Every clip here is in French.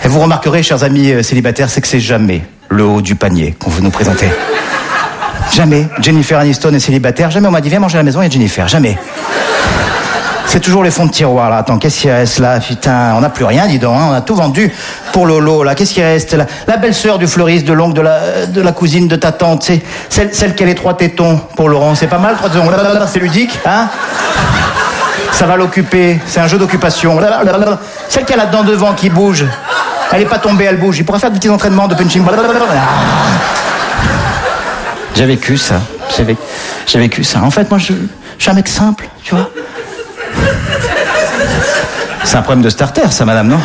vous remarquerez, chers amis célibataires, c'est que c'est jamais le haut du panier qu'on veut nous présenter. Jamais. Jennifer Aniston est célibataire. Jamais on m'a dit, viens manger à la maison, il y a Jennifer. Jamais. C'est toujours les fonds de tiroir, là. Attends, qu'est-ce qu'il reste, là? Putain, on n'a plus rien, dis donc, hein. On a tout vendu pour Lolo, là. Qu'est-ce qui reste, là? La belle-sœur du fleuriste, de l'oncle, de la cousine de ta tante, c'est celle qui a les 3 tétons pour Laurent. C'est pas mal, 3 tétons. C'est ludique, hein? Ça va l'occuper. C'est un jeu d'occupation. Celle qui a la dent devant qui bouge. Elle est pas tombée, elle bouge. Il pourra faire des petits entraînements de punching. J'ai vécu ça. J'ai vécu ça. En fait, moi, je suis un mec simple, tu vois. C'est un problème de starter, ça, madame, non? Moi,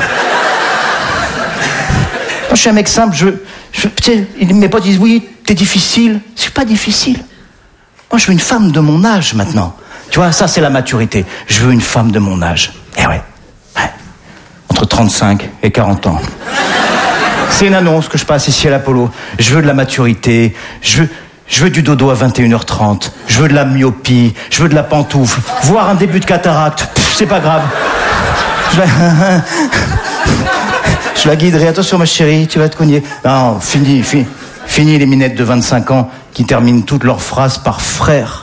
je suis un mec simple. Tu sais, mes potes disent, oui, t'es difficile. C'est pas difficile. Moi, je veux une femme de mon âge, maintenant. Tu vois, ça, c'est la maturité. Je veux une femme de mon âge. Eh ouais. Entre 35 et 40 ans. C'est une annonce que je passe ici à l'Apollo. Je veux de la maturité. Je veux du dodo à 21h30. Je veux de la myopie. Je veux de la pantoufle. Voire un début de cataracte. C'est pas grave. Je la guiderai. Attention, ma chérie, tu vas te cogner. Non, fini les minettes de 25 ans qui terminent toutes leurs phrases par frère.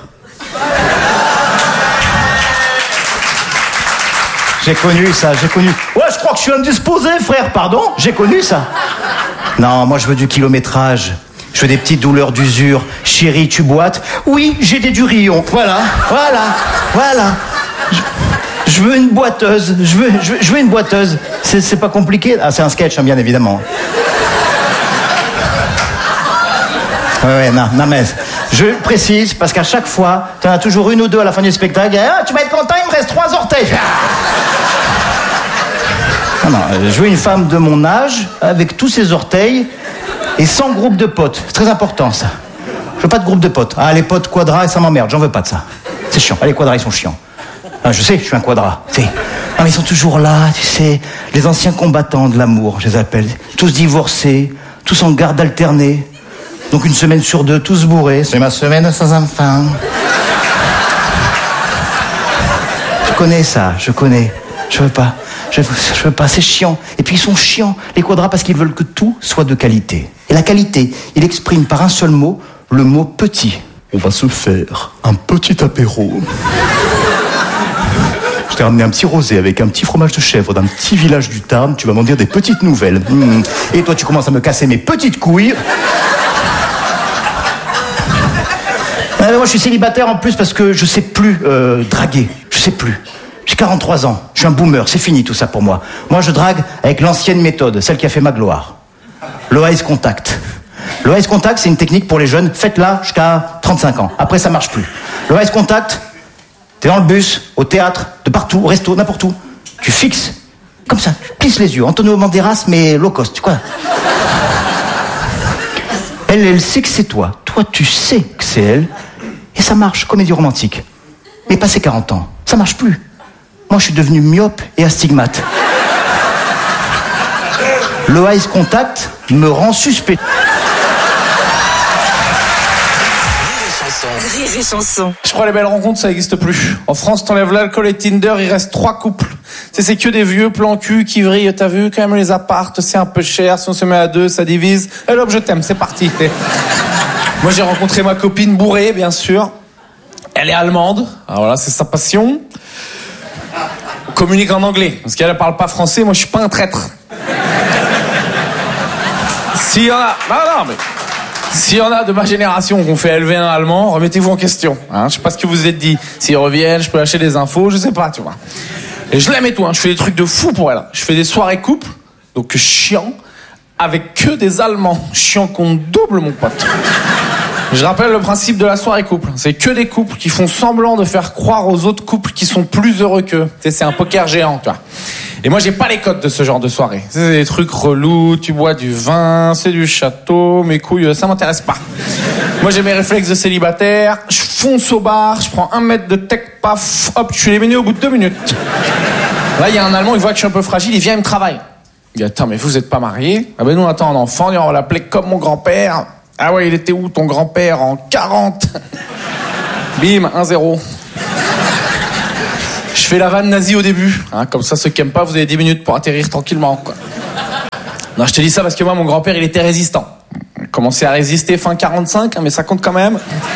J'ai connu ça. Ouais, je crois que je suis indisposé, frère, pardon. J'ai connu ça. Non, moi, je veux du kilométrage. Je veux des petites douleurs d'usure. Chérie, tu boites? Oui, j'ai des durillons. Voilà. Je veux une boiteuse. Je veux une boiteuse. C'est pas compliqué. Ah, c'est un sketch, hein, bien évidemment. Ouais, non, mais je précise, parce qu'à chaque fois, t'en as toujours une ou deux à la fin du spectacle. Ah, tu vas être content, il me reste 3 orteils. Non, je veux une femme de mon âge, avec tous ses orteils, et sans groupe de potes. C'est très important, ça. Je veux pas de groupe de potes. Ah, les potes quadras, ça m'emmerde, j'en veux pas de ça. C'est chiant. Ah, les quadras, ils sont chiants. Ah, je sais, je suis un quadra. Non, mais ils sont toujours là, tu sais. Les anciens combattants de l'amour, je les appelle. Tous divorcés, tous en garde alternée. Donc 1 semaine sur 2, tous bourrés. C'est ma semaine sans enfant. Je connais ça, je connais. Je veux pas, c'est chiant. Et puis ils sont chiants, les quadras, parce qu'ils veulent que tout soit de qualité. Et la qualité, il exprime par un seul mot, le mot petit. On va se faire un petit apéro. Je t'ai ramené un petit rosé avec un petit fromage de chèvre d'un petit village du Tarn. Tu vas m'en dire des petites nouvelles. Et toi, tu commences à me casser mes petites couilles. Moi, je suis célibataire en plus parce que je sais plus draguer. Je sais plus. J'ai 43 ans. Je suis un boomer. C'est fini tout ça pour moi. Moi, je drague avec l'ancienne méthode, celle qui a fait ma gloire. Le eyes contact. Le eyes contact, c'est une technique pour les jeunes. Faites-la jusqu'à 35 ans. Après, ça marche plus. Le eyes contact, t'es dans le bus, au théâtre, de partout, au resto, n'importe où. Tu fixes, comme ça, tu plisses les yeux. Antonio Banderas, mais low cost, quoi. Elle sait que c'est toi. Toi, tu sais que c'est elle. Et ça marche, comédie romantique. Mais passé 40 ans, ça marche plus. Moi, je suis devenu myope et astigmate. Le eyes contact me rend suspect. Rire et chanson. Je crois les belles rencontres, ça n'existe plus. En France, t'enlèves l'alcool et Tinder, il reste 3 couples. C'est que des vieux plans cul qui vrillent. T'as vu, quand même, les appartes, c'est un peu cher. Si on se met à 2, ça divise. Et l'homme, je t'aime, c'est parti. Moi, j'ai rencontré ma copine bourrée, bien sûr. Elle est allemande. Alors voilà, c'est sa passion. On communique en anglais. Parce qu'elle ne parle pas français, moi, je suis pas un traître. S'il y en a... Non, mais... S'il y en a de ma génération qu'on fait élever un Allemand, remettez-vous en question. Hein, je sais pas ce que vous êtes dit. S'ils reviennent, je peux lâcher des infos, je sais pas, tu vois. Et je l'aime et tout, hein. Je fais des trucs de fou pour elle. Je fais des soirées couples, donc chiant, avec que des Allemands. Chiant qu'on double, mon pote. Je rappelle le principe de la soirée couple. C'est que des couples qui font semblant de faire croire aux autres couples qui sont plus heureux qu'eux. Tu sais, c'est un poker géant, tu vois. Et moi, j'ai pas les codes de ce genre de soirée. C'est des trucs relous, tu bois du vin, c'est du château, mes couilles, ça m'intéresse pas. Moi, j'ai mes réflexes de célibataire, je fonce au bar, je prends 1 mètre de tech, paf, hop, je suis éliminé au bout de 2 minutes. Là, il y a un Allemand, il voit que je suis un peu fragile, il vient, il me travaille. Il dit, attends, mais vous êtes pas mariés? Ah ben nous, attends, un enfant, on va l'appeler comme mon grand-père. Ah ouais, il était où ton grand-père? En 40. Bim, 1-0. Je fais la vanne nazie au début, hein, comme ça ceux qui aiment pas, vous avez 10 minutes pour atterrir tranquillement, quoi. Non, je te dis ça parce que moi, mon grand-père, il était résistant. Il a commencé à résister fin 45, mais ça compte quand même.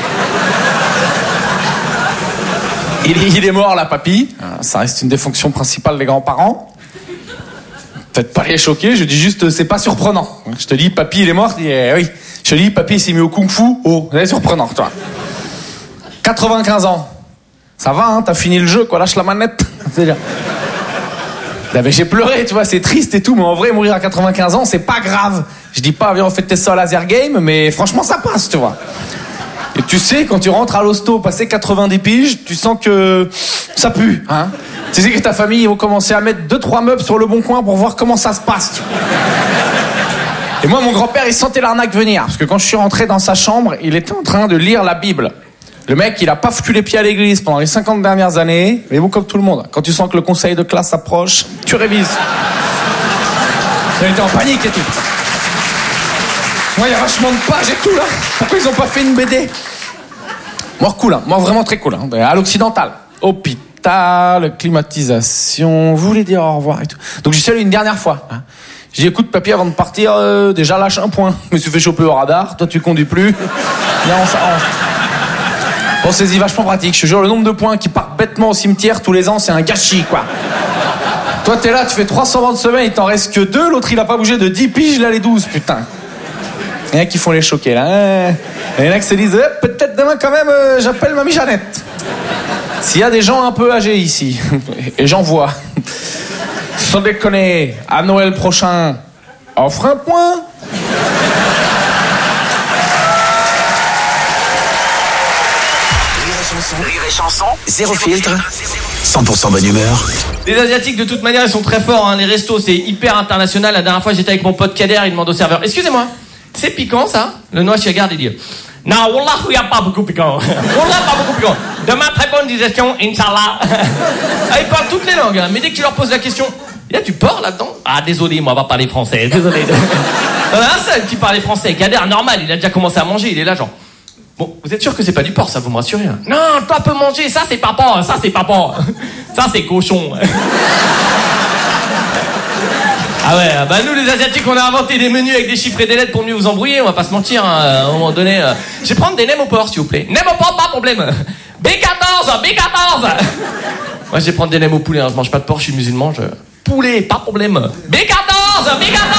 Il est mort, là, papy. Ça reste une des fonctions principales des grands-parents. Peut-être pas les choquer, je dis juste, c'est pas surprenant. Je te dis, papy, il est mort. Je dis, oui. Je te dis, papy, il s'est mis au kung-fu. Oh, c'est surprenant, toi. 95 ans. Ça va, hein, t'as fini le jeu, quoi, lâche la manette. C'est-à-dire... Mais j'ai pleuré, tu vois, c'est triste et tout, mais en vrai, mourir à 95 ans, c'est pas grave. Je dis pas, viens, on fait tes ça au laser game, mais franchement, ça passe, tu vois. Et tu sais, quand tu rentres à l'hosto, passé 90 piges, tu sens que ça pue, hein. Tu sais que ta famille, ils vont commencer à mettre 2-3 meubles sur le bon coin pour voir comment ça se passe, tu vois. Et moi, mon grand-père, il sentait l'arnaque venir, parce que quand je suis rentré dans sa chambre, il était en train de lire la Bible. Le mec, il a pas foutu les pieds à l'église pendant les 50 dernières années, mais bon, comme tout le monde, quand tu sens que le conseil de classe s'approche, tu révises. Il était en panique et tout. Moi, il y a vachement de pages et tout, là. Pourquoi ils ont pas fait une BD? Moi, cool, hein. Moi, vraiment très cool, hein. À l'occidental. Hôpital, climatisation, vous voulez dire au revoir et tout. Donc, j'y suis allé une dernière fois, hein. J'ai dit, écoute, papy, avant de partir, déjà lâche un point. Je me suis fait choper au radar, toi, tu conduis plus. Là, on s'arrange. Pensez-y, vachement pratique. Je te jure, le nombre de points qui partent bêtement au cimetière tous les ans, c'est un gâchis, quoi. Toi, t'es là, tu fais 320 semaines, il t'en reste que 2, l'autre, il a pas bougé de 10 piges, là, les 12, putain. Il y en a qui font les choquer, là. Il y en a qui se disent, peut-être demain, quand même, j'appelle mamie Jeannette. S'il y a des gens un peu âgés ici, et j'en vois, sans déconner, à Noël prochain, offre un point. Rire et chanson, zéro filtre, 100% bonne humeur. Les Asiatiques, de toute manière, ils sont très forts, hein. Les restos, c'est hyper international. La dernière fois, j'étais avec mon pote Kader, il demande au serveur, excusez-moi, c'est piquant, ça? Le noix, je regarde, il dit, non, wallah, il n'y a pas beaucoup piquant. Wallah, pas beaucoup piquant. Demain, très bonne digestion, Inch'Allah. Ah, ils parlent toutes les langues, hein. Mais dès que tu leur poses la question, il y a du porc là-dedans? Ah, désolé, moi, on va parler français, désolé. Il y en a un seul qui parlait français. Kader, normal, il a déjà commencé à manger, il est là, genre. Bon, vous êtes sûr que c'est pas du porc, ça, vous me rassurez, hein? Non, toi peux manger, ça c'est pas porc, ça c'est pas porc. Ça c'est cochon. Ah ouais, bah nous les Asiatiques, on a inventé des menus avec des chiffres et des lettres pour mieux vous embrouiller, on va pas se mentir, hein. À un moment donné. Je vais prendre des nems au porc, s'il vous plaît. Nem au porc, pas de problème. B14, B14. Moi je vais prendre des nems au poulet, hein. Je mange pas de porc, je suis musulman, poulet, pas de problème. B14, B14.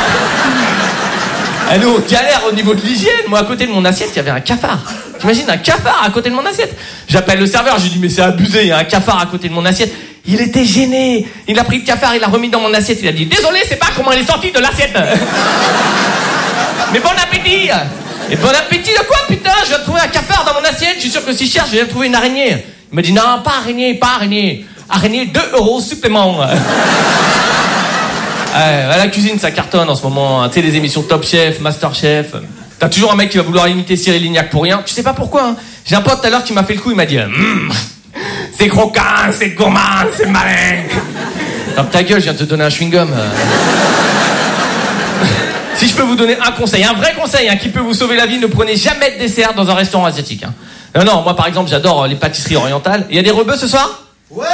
Ah, nous, on galère au niveau de l'hygiène. Moi, à côté de mon assiette, il y avait un cafard. T'imagines, un cafard à côté de mon assiette? J'appelle le serveur, je lui dis, mais c'est abusé, il y a un cafard à côté de mon assiette. Il était gêné. Il a pris le cafard, il l'a remis dans mon assiette. Il a dit, désolé, c'est pas comment il est sorti de l'assiette. Mais bon appétit. Et bon appétit de quoi, putain? Je viens de trouver un cafard dans mon assiette. Je suis sûr que si je cherche, je viens de trouver une araignée. Il m'a dit, non, pas araignée, pas araignée. Araignée, 2 € supplément. À la cuisine, ça cartonne en ce moment. Tu sais, les émissions Top Chef, Master Chef. T'as toujours un mec qui va vouloir imiter Cyril Lignac pour rien. Tu sais pas pourquoi, hein. J'ai un pote tout à l'heure qui m'a fait le coup, il m'a dit c'est croquant, c'est gourmand, c'est malin. Ferme ta gueule, je viens de te donner un chewing-gum. Si je peux vous donner un conseil, un vrai conseil, hein, qui peut vous sauver la vie, ne prenez jamais de dessert dans un restaurant asiatique, hein. Non, moi par exemple, j'adore les pâtisseries orientales. Il y a des rebeux ce soir? Ouais.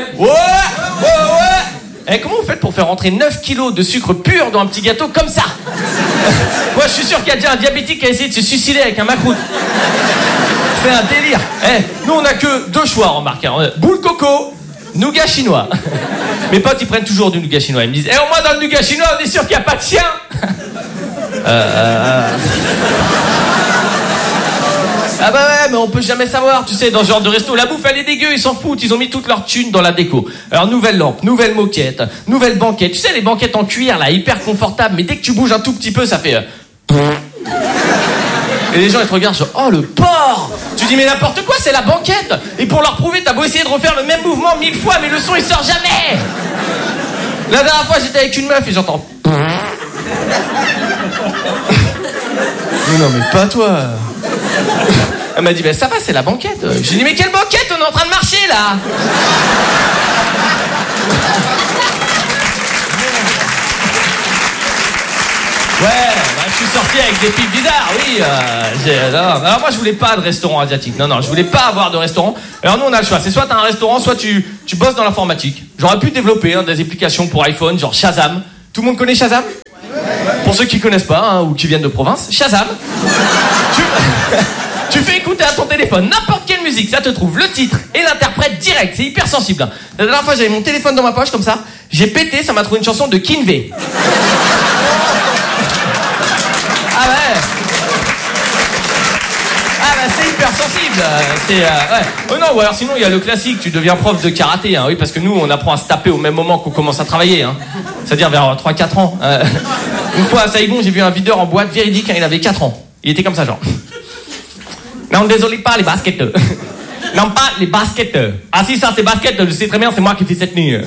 Eh, comment vous faites pour faire rentrer 9 kilos de sucre pur dans un petit gâteau comme ça? Moi, je suis sûr qu'il y a déjà un diabétique qui a essayé de se suicider avec un macroute. C'est un délire. Eh, nous, on a que 2 choix, remarquez. Boule coco, nougat chinois. Mes potes, ils prennent toujours du nougat chinois. Ils me disent, au moins dans le nougat chinois, on est sûr qu'il n'y a pas de chien. Ah bah ouais, mais on peut jamais savoir, tu sais, dans ce genre de resto, la bouffe elle est dégueu, ils s'en foutent, ils ont mis toute leur thune dans la déco. Alors nouvelle lampe, nouvelle moquette, nouvelle banquette, tu sais les banquettes en cuir là, hyper confortables, mais dès que tu bouges un tout petit peu, ça fait... Et les gens ils te regardent genre, oh le porc. Tu dis mais n'importe quoi, c'est la banquette. Et pour leur prouver, t'as beau essayer de refaire le même mouvement 1000 fois, mais le son il sort jamais. La dernière fois j'étais avec une meuf et j'entends... Mais non mais pas toi. Elle m'a dit, ben ça va, c'est la banquette. J'ai dit, mais quelle banquette? On est en train de marcher, là. Ouais, bah, je suis sorti avec des filles bizarres, oui. Alors moi, je voulais pas de restaurant asiatique. Non, je voulais pas avoir de restaurant. Alors nous, on a le choix. C'est soit t'as un restaurant, soit tu bosses dans l'informatique. J'aurais pu développer des applications pour iPhone, genre Shazam. Tout le monde connaît Shazam? Pour ceux qui connaissent pas, hein, ou qui viennent de province, Shazam. Tu fais écouter à ton téléphone n'importe quelle musique, ça te trouve le titre et l'interprète direct, c'est hyper sensible. Hein. La dernière fois, j'avais mon téléphone dans ma poche comme ça, j'ai pété, ça m'a trouvé une chanson de Kinvey. Ah ouais. Ah bah c'est hyper sensible. Ouais. Oh non, ou alors sinon il y a le classique, tu deviens prof de karaté, hein, oui, parce que nous on apprend à se taper au même moment qu'on commence à travailler, hein. C'est-à-dire vers 3-4 ans. Une fois à Saigon, j'ai vu un videur en boîte véridique, hein, il avait 4 ans. Il était comme ça genre. Non, désolé, pas les basketteurs. Non, pas les basketteurs. Ah si, ça c'est basket, je sais très bien, c'est moi qui fais cette nuit.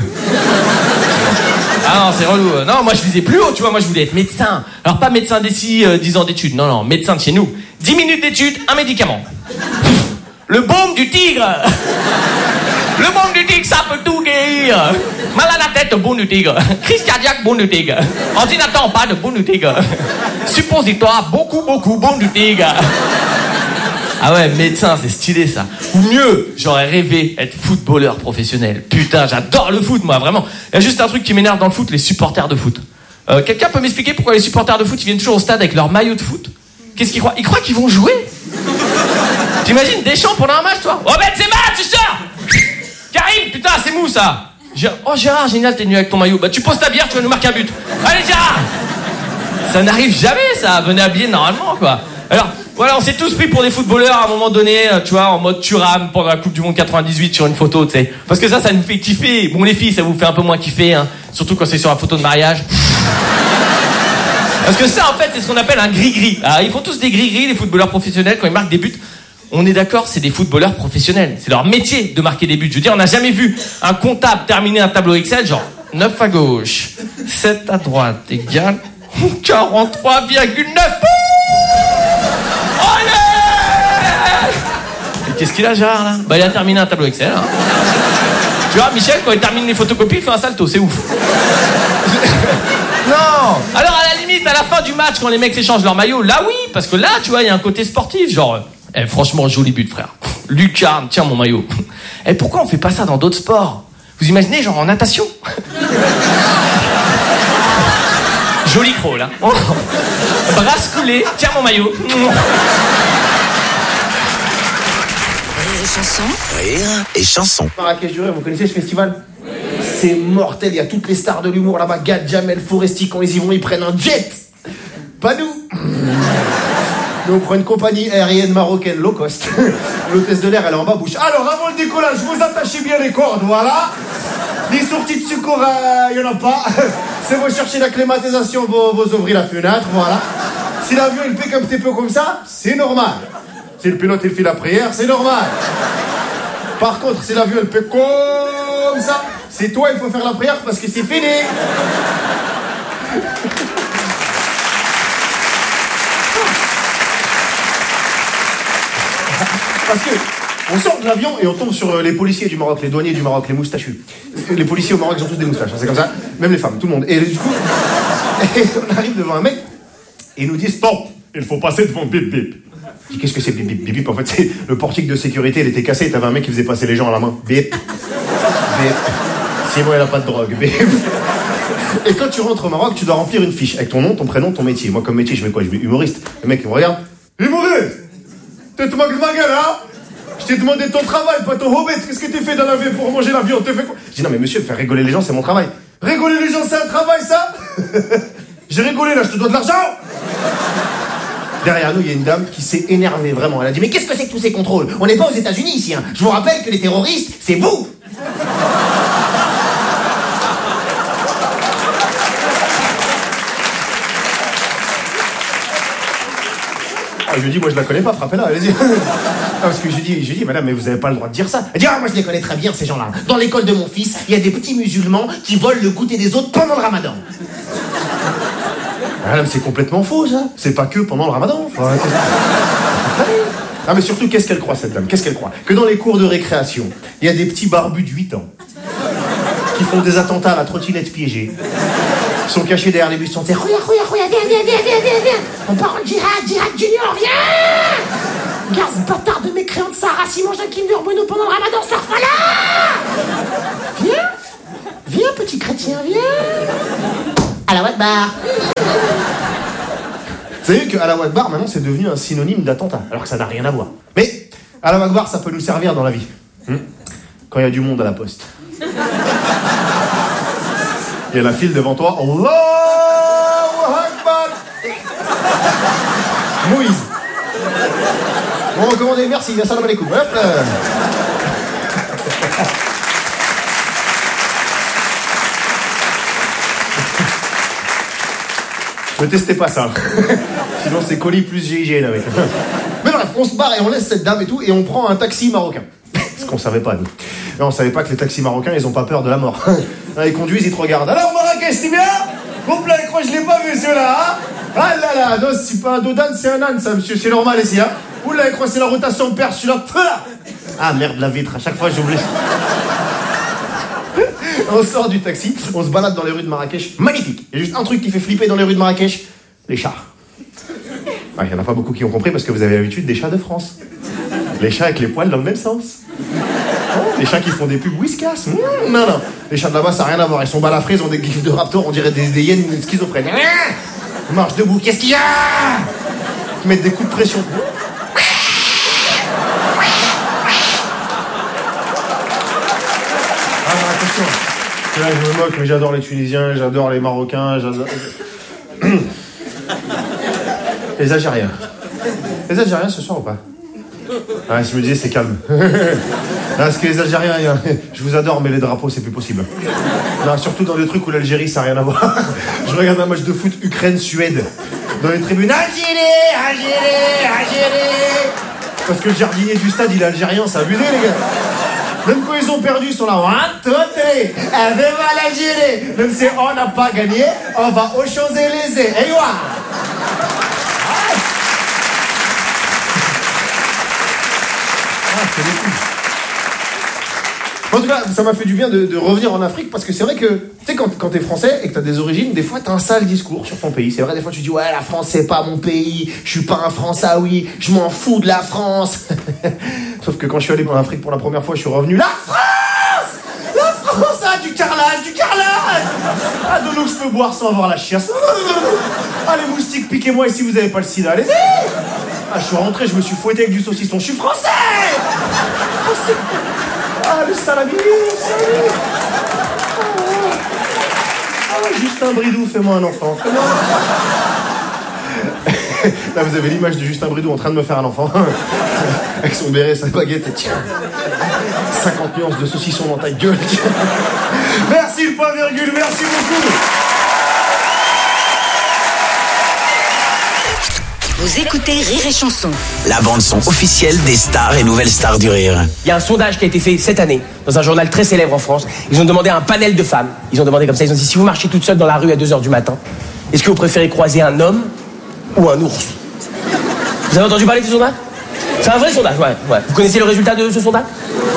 Ah non, c'est relou. Non, moi je visais plus haut, tu vois, moi je voulais être médecin. Alors pas médecin d'ici 10 ans d'études, non, médecin de chez nous. 10 minutes d'études, un médicament. Le baume du tigre. Le baume du tigre, ça peut tout guérir. Mal à la tête, baume du tigre. Crise cardiaque, baume du tigre. Ordinateur, pas de baume du tigre. Suppositoire, beaucoup, baume du tigre. Ah ouais, médecin, c'est stylé ça. Ou mieux, j'aurais rêvé être footballeur professionnel. Putain, j'adore le foot, moi, vraiment. Il y a juste un truc qui m'énerve dans le foot, les supporters de foot. Quelqu'un peut m'expliquer pourquoi les supporters de foot, ils viennent toujours au stade avec leur maillot de foot? Qu'est-ce qu'ils croient? Ils croient qu'ils vont jouer? T'imagines Deschamps pendant un match, toi? Oh ben c'est match, tu sors! Karim, putain, c'est mou ça! Oh Gérard, génial, t'es venu avec ton maillot. Bah tu poses ta bière, tu vas nous marquer un but. Allez Gérard! Ça n'arrive jamais, ça. Venez habiller normalement, quoi. Alors, voilà, on s'est tous pris pour des footballeurs à un moment donné, tu vois, en mode Thuram pendant la Coupe du Monde 98 sur une photo, tu sais. Parce que ça nous fait kiffer. Bon, les filles, ça vous fait un peu moins kiffer, hein. Surtout quand c'est sur la photo de mariage. Parce que ça, en fait, c'est ce qu'on appelle un gris-gris. Alors, ils font tous des gris-gris, les footballeurs professionnels, quand ils marquent des buts. On est d'accord, c'est des footballeurs professionnels. C'est leur métier de marquer des buts. Je veux dire, on n'a jamais vu un comptable terminer un tableau Excel, genre 9 à gauche, 7 à droite, égale 43,9. Qu'est-ce qu'il a, Gérard, là? Bah, il a terminé un tableau Excel, hein. Tu vois, Michel, quand il termine les photocopies, il fait un salto, c'est ouf. Non. Alors, à la limite, à la fin du match, quand les mecs s'échangent leur maillot, là, oui, parce que là, tu vois, il y a un côté sportif, genre, franchement, joli but, frère. Lucarne, tiens mon maillot. Pourquoi on fait pas ça dans d'autres sports? Vous imaginez, genre en natation? Joli crawl, là. Oh. Brasse coulée, tiens mon maillot. Rire et chanson. Marrakech du Rire, vous connaissez ce festival? C'est mortel, il y a toutes les stars de l'humour là-bas. Gad, Jamel, Foresti, quand ils y vont, ils prennent un jet. Pas nous. Nous, on prend une compagnie aérienne marocaine low cost. L'hôtesse de l'air, elle est en bas bouche. Alors, avant le décollage, vous attachez bien les cordes, voilà. Les sorties de secours, il n'y en a pas. C'est vous chercher la climatisation, vous ouvrez la fenêtre, voilà. Si l'avion il pique un petit peu comme ça, c'est normal. Si le pilote il fait la prière, c'est normal. Par contre, si l'avion il pique comme ça, c'est toi il faut faire la prière parce que c'est fini. Parce que on sort de l'avion et on tombe sur les policiers du Maroc, les douaniers du Maroc, les moustachus. Les policiers au Maroc, ils ont tous des moustaches, hein, c'est comme ça. Même les femmes, tout le monde. Et du coup, on arrive devant un mec et il nous dit stop, il faut passer devant bip bip. Je dis qu'est-ce que c'est bip bip? Bip bip, en fait, c'est le portique de sécurité, il était cassé et t'avais un mec qui faisait passer les gens à la main. Bip. Bip. C'est bon, il a pas de drogue. Bip. Et quand tu rentres au Maroc, tu dois remplir une fiche avec ton nom, ton prénom, ton métier. Moi, comme métier, je mets quoi? Je mets humoriste. Le mec, il me regarde. Humoriste! Tu te moques de ma gueule, hein? Je t'ai demandé ton travail, pas ton hobbit. Qu'est-ce que t'es fait dans la vie pour manger la viande? T'es fait quoi? Je dis non, mais monsieur, faire rigoler les gens, c'est mon travail. Rigoler les gens, c'est un travail, ça? J'ai rigolé, là, je te dois de l'argent? Derrière nous, il y a une dame qui s'est énervée, vraiment. Elle a dit, mais qu'est-ce que c'est que tous ces contrôles? On n'est pas aux États-Unis ici, hein. Je vous rappelle que les terroristes, c'est vous! Je lui dis, moi je la connais pas, frappez-la, allez-y. Parce que j'ai dit, madame, mais vous avez pas le droit de dire ça. Elle dit, ah, moi je les connais très bien, ces gens-là. Dans l'école de mon fils, il y a des petits musulmans qui volent le goûter des autres pendant le ramadan. Madame, c'est complètement faux, ça. C'est pas que pendant le ramadan. Faut arrêter. Ah, mais surtout, qu'est-ce qu'elle croit, cette dame? Qu'est-ce qu'elle croit? Que dans les cours de récréation, il y a des petits barbus de 8 ans qui font des attentats à la trottinette piégée. Ils sont cachés derrière les bus, ils sont dire, regarde, viens. On part en djihad junior, viens! Regarde ce bâtard de mécréant de Sahara, s'il mange un Kinder Bueno pendant le ramadan, ça fera là! Viens, petit chrétien, viens! Allah Akbar! Vous savez qu'Allah Akbar, maintenant, c'est devenu un synonyme d'attentat, alors que ça n'a rien à voir. Mais Allah Akbar, ça peut nous servir dans la vie. Quand il y a du monde à la poste. Il y a la file devant toi. Allahu Akbar. Moïse. Bon, recommandé, merci. Assalamu alaikum. Hop là. Ne testez pas ça. Sinon, c'est colis plus GIGN avec. Mais bref, on se barre et on laisse cette dame et tout, et on prend un taxi marocain. Ce qu'on savait pas, nous. Mais on savait pas que les taxis marocains, ils ont pas peur de la mort. Ils conduisent, ils te regardent. Alors, Marrakech, c'est bien? Vous plaît, je crois que je l'ai pas vu, celui-là, hein? Ah là là, non, c'est pas un dodan, c'est un âne, ça, monsieur, c'est normal ici, hein? Oula, je crois que c'est la rotation de perche, celui-là. Ah merde, la vitre, à chaque fois, j'oublie. On sort du taxi, on se balade dans les rues de Marrakech. Magnifique. Il y a juste un truc qui fait flipper dans les rues de Marrakech. Les chats. Il n'y en a pas beaucoup qui ont compris parce que vous avez l'habitude des chats de France. Les chats avec les poils dans le même sens. Les chats qui font des pubs Whiskas. Non. Les chats de là-bas, ça n'a rien à voir. Ils sont balafrés, ils ont des gifs de raptor, on dirait des hyènes schizophrènes. Ils marchent debout. Qu'est-ce qu'il y a? Ils mettent des coups de pression. Attention. Là, je me moque, mais j'adore les Tunisiens, j'adore les Marocains, j'adore... Les Algériens. Les Algériens ce soir ou pas? Ah, je me disais, c'est calme. Parce que les Algériens, je vous adore, mais les drapeaux, c'est plus possible. Non, surtout dans les trucs où l'Algérie, ça n'a rien à voir. Je regarde un match de foot Ukraine-Suède. Dans les tribunes, Algérie. Parce que le jardinier du stade, il est algérien, c'est abusé, les gars. Même quand ils ont perdu, ils sont là. l'Algérie. Même si on n'a pas gagné, on va aux Champs-Élysées. Et voilà. En tout cas, ça m'a fait du bien de revenir en Afrique parce que c'est vrai que, tu sais, quand t'es français et que t'as des origines, des fois t'as un sale discours sur ton pays. C'est vrai, des fois tu dis, ouais, la France c'est pas mon pays, je suis pas un Françaoui, je m'en fous de la France. Sauf que quand je suis allé en Afrique pour la première fois, je suis revenu, la France, ah, du carrelage. Ah, de l'eau que je peux boire sans avoir la chiasse. Ah, les moustiques, piquez-moi ici, vous avez pas le sida, allez-y. Ah, je suis rentré, je me suis fouetté avec du saucisson, je suis français. Ah, le salami. Ah, Justin Bridou, fais-moi un enfant. Là, vous avez l'image de Justin Bridou en train de me faire un enfant. Avec son béret, sa baguette, et tiens, 50 nuances de saucisson dans ta gueule. Merci le point virgule, merci beaucoup. Vous écoutez Rire et Chanson. La bande-son officielle des stars et nouvelles stars du rire. Il y a un sondage qui a été fait cette année dans un journal très célèbre en France. Ils ont demandé à un panel de femmes. Ils ont demandé comme ça, ils ont dit, si vous marchez toute seule dans la rue à 2h du matin, est-ce que vous préférez croiser un homme ou un ours? Vous avez entendu parler de ce sondage? C'est un vrai sondage, ouais. Vous connaissez le résultat de ce sondage?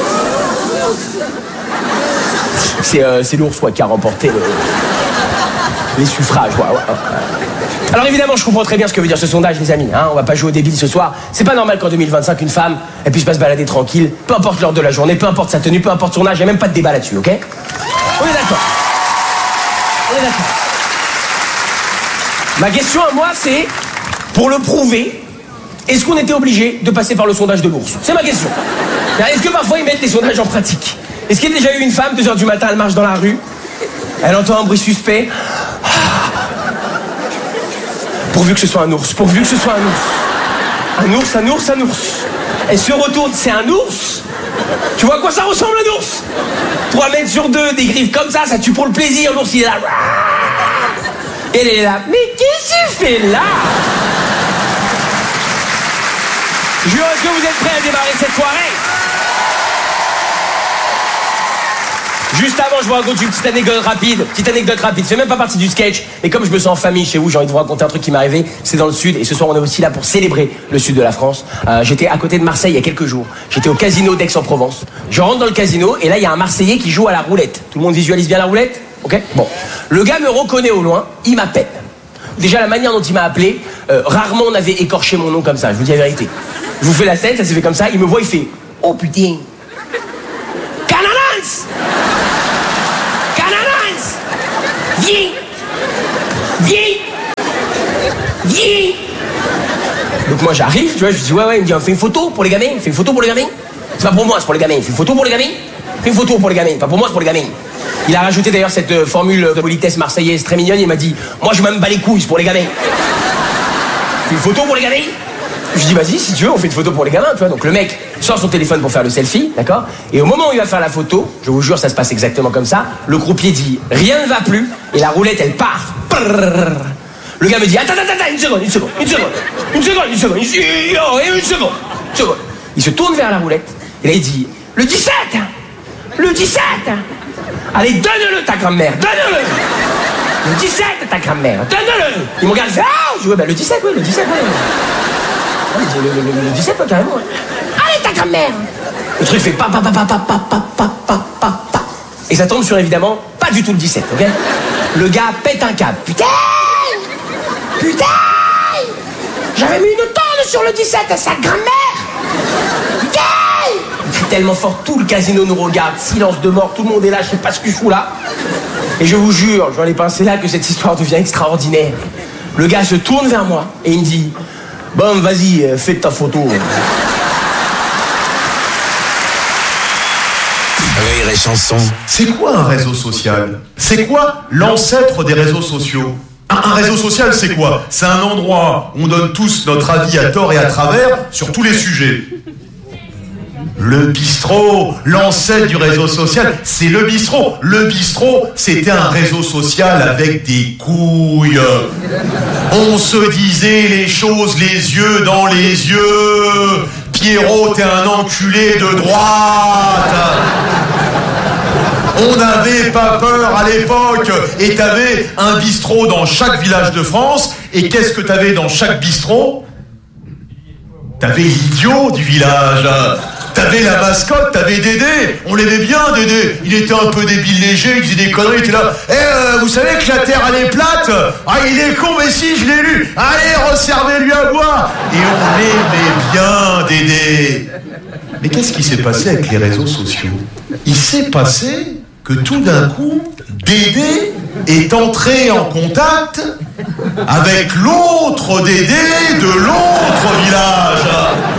C'est l'ours, qui a remporté les suffrages, Alors évidemment, je comprends très bien ce que veut dire ce sondage, les amis. On va pas jouer au débile ce soir. C'est pas normal qu'en 2025, une femme, elle puisse pas se balader tranquille, peu importe l'heure de la journée, peu importe sa tenue, peu importe son âge, il n'y a même pas de débat là-dessus, ok? On est d'accord. Ma question à moi, c'est, pour le prouver, est-ce qu'on était obligé de passer par le sondage de l'ours? C'est ma question. Est-ce que parfois ils mettent les sondages en pratique? Est-ce qu'il y a déjà eu une femme, 2h du matin, elle marche dans la rue, elle entend un bruit suspect, pourvu que ce soit un ours, un ours. Elle se retourne, c'est un ours. Tu vois à quoi ça ressemble, un ours? 3 mètres sur 2, des griffes comme ça tue pour le plaisir. L'ours, il est là. Elle est là. Mais qu'est-ce que tu fais là? Jure, est-ce que vous êtes prêts à démarrer cette soirée? Juste avant, je vous raconte une petite anecdote rapide. Ça fait même pas partie du sketch. Et comme je me sens en famille chez vous, j'ai envie de vous raconter un truc qui m'est arrivé. C'est dans le sud. Et ce soir, on est aussi là pour célébrer le sud de la France. J'étais à côté de Marseille il y a quelques jours. J'étais au casino d'Aix-en-Provence. Je rentre dans le casino et là, il y a un Marseillais qui joue à la roulette. Tout le monde visualise bien la roulette? Ok? Bon. Le gars me reconnaît au loin. Il m'appelle. Déjà, la manière dont il m'a appelé, rarement on avait écorché mon nom comme ça. Je vous dis la vérité. Je vous fais la scène, ça s'est fait comme ça. Il me voit, il fait « Oh putain! Canalans! Viens! Donc moi j'arrive, tu vois, je dis ouais, il me dit fais une photo pour les gamins, fais une photo pour les gamins. C'est pas pour moi, c'est pour les gamins. Fais une photo pour les gamins. Fais une photo pour les gamins, pas pour moi, c'est pour les gamins. Il a rajouté d'ailleurs cette formule de politesse marseillaise très mignonne, il m'a dit moi je m'en bats les couilles, c'est pour les gamins. Fais une photo pour les gamins. Je dis vas-y, si tu veux, on fait une photo pour les gamins, tu vois. Donc le mec sort son téléphone pour faire le selfie, d'accord. Et au moment où il va faire la photo, je vous jure, ça se passe exactement comme ça. Le croupier dit rien ne va plus et la roulette elle part. Le gars me dit attends, une seconde. Il se tourne vers la roulette et là il dit le 17. Allez, donne-le ta grand-mère, donne-le. Le 17 ta grand-mère, donne-le. Il me regarde, il fait ah. Je dis ouais, bah le 17, oui, le 17, oui. Le 17, ouais, carrément. Ouais. Allez, ta grand-mère. Le truc fait pa. Et ça tombe sur, évidemment, pas du tout le 17, ok. Le gars pète un câble. Putain. J'avais mis une tonne sur le 17 à sa grand-mère. Putain. Il crie tellement fort, tout le casino nous regarde. Silence de mort, tout le monde est là, je sais pas ce que je fous là. Et je vous jure, j'en ai pensé là que cette histoire devient extraordinaire. Le gars se tourne vers moi et il me dit bon, vas-y, fais ta photo. Rire et chanson. C'est quoi un réseau social? C'est quoi l'ancêtre des réseaux sociaux? Un réseau social, c'est quoi? C'est un endroit où on donne tous notre avis à tort et à travers sur tous les sujets. Le bistrot, l'ancêtre du réseau social, c'est le bistrot. Le bistrot, c'était un réseau social avec des couilles. On se disait les choses les yeux dans les yeux. Pierrot, t'es un enculé de droite. On n'avait pas peur à l'époque. Et t'avais un bistrot dans chaque village de France. Et qu'est-ce que t'avais dans chaque bistrot? T'avais l'idiot du village. T'avais la mascotte, t'avais Dédé. On l'aimait bien, Dédé. Il était un peu débile léger, il disait des conneries, il était là. Vous savez que la terre, elle est plate? Ah, il est con, mais si, je l'ai lu. Allez, resservez-lui à boire. Et on l'aimait bien, Dédé. Mais qu'est-ce qui s'est passé avec les réseaux sociaux? Il s'est passé que tout d'un coup, Dédé est entré en contact avec l'autre Dédé de l'autre village.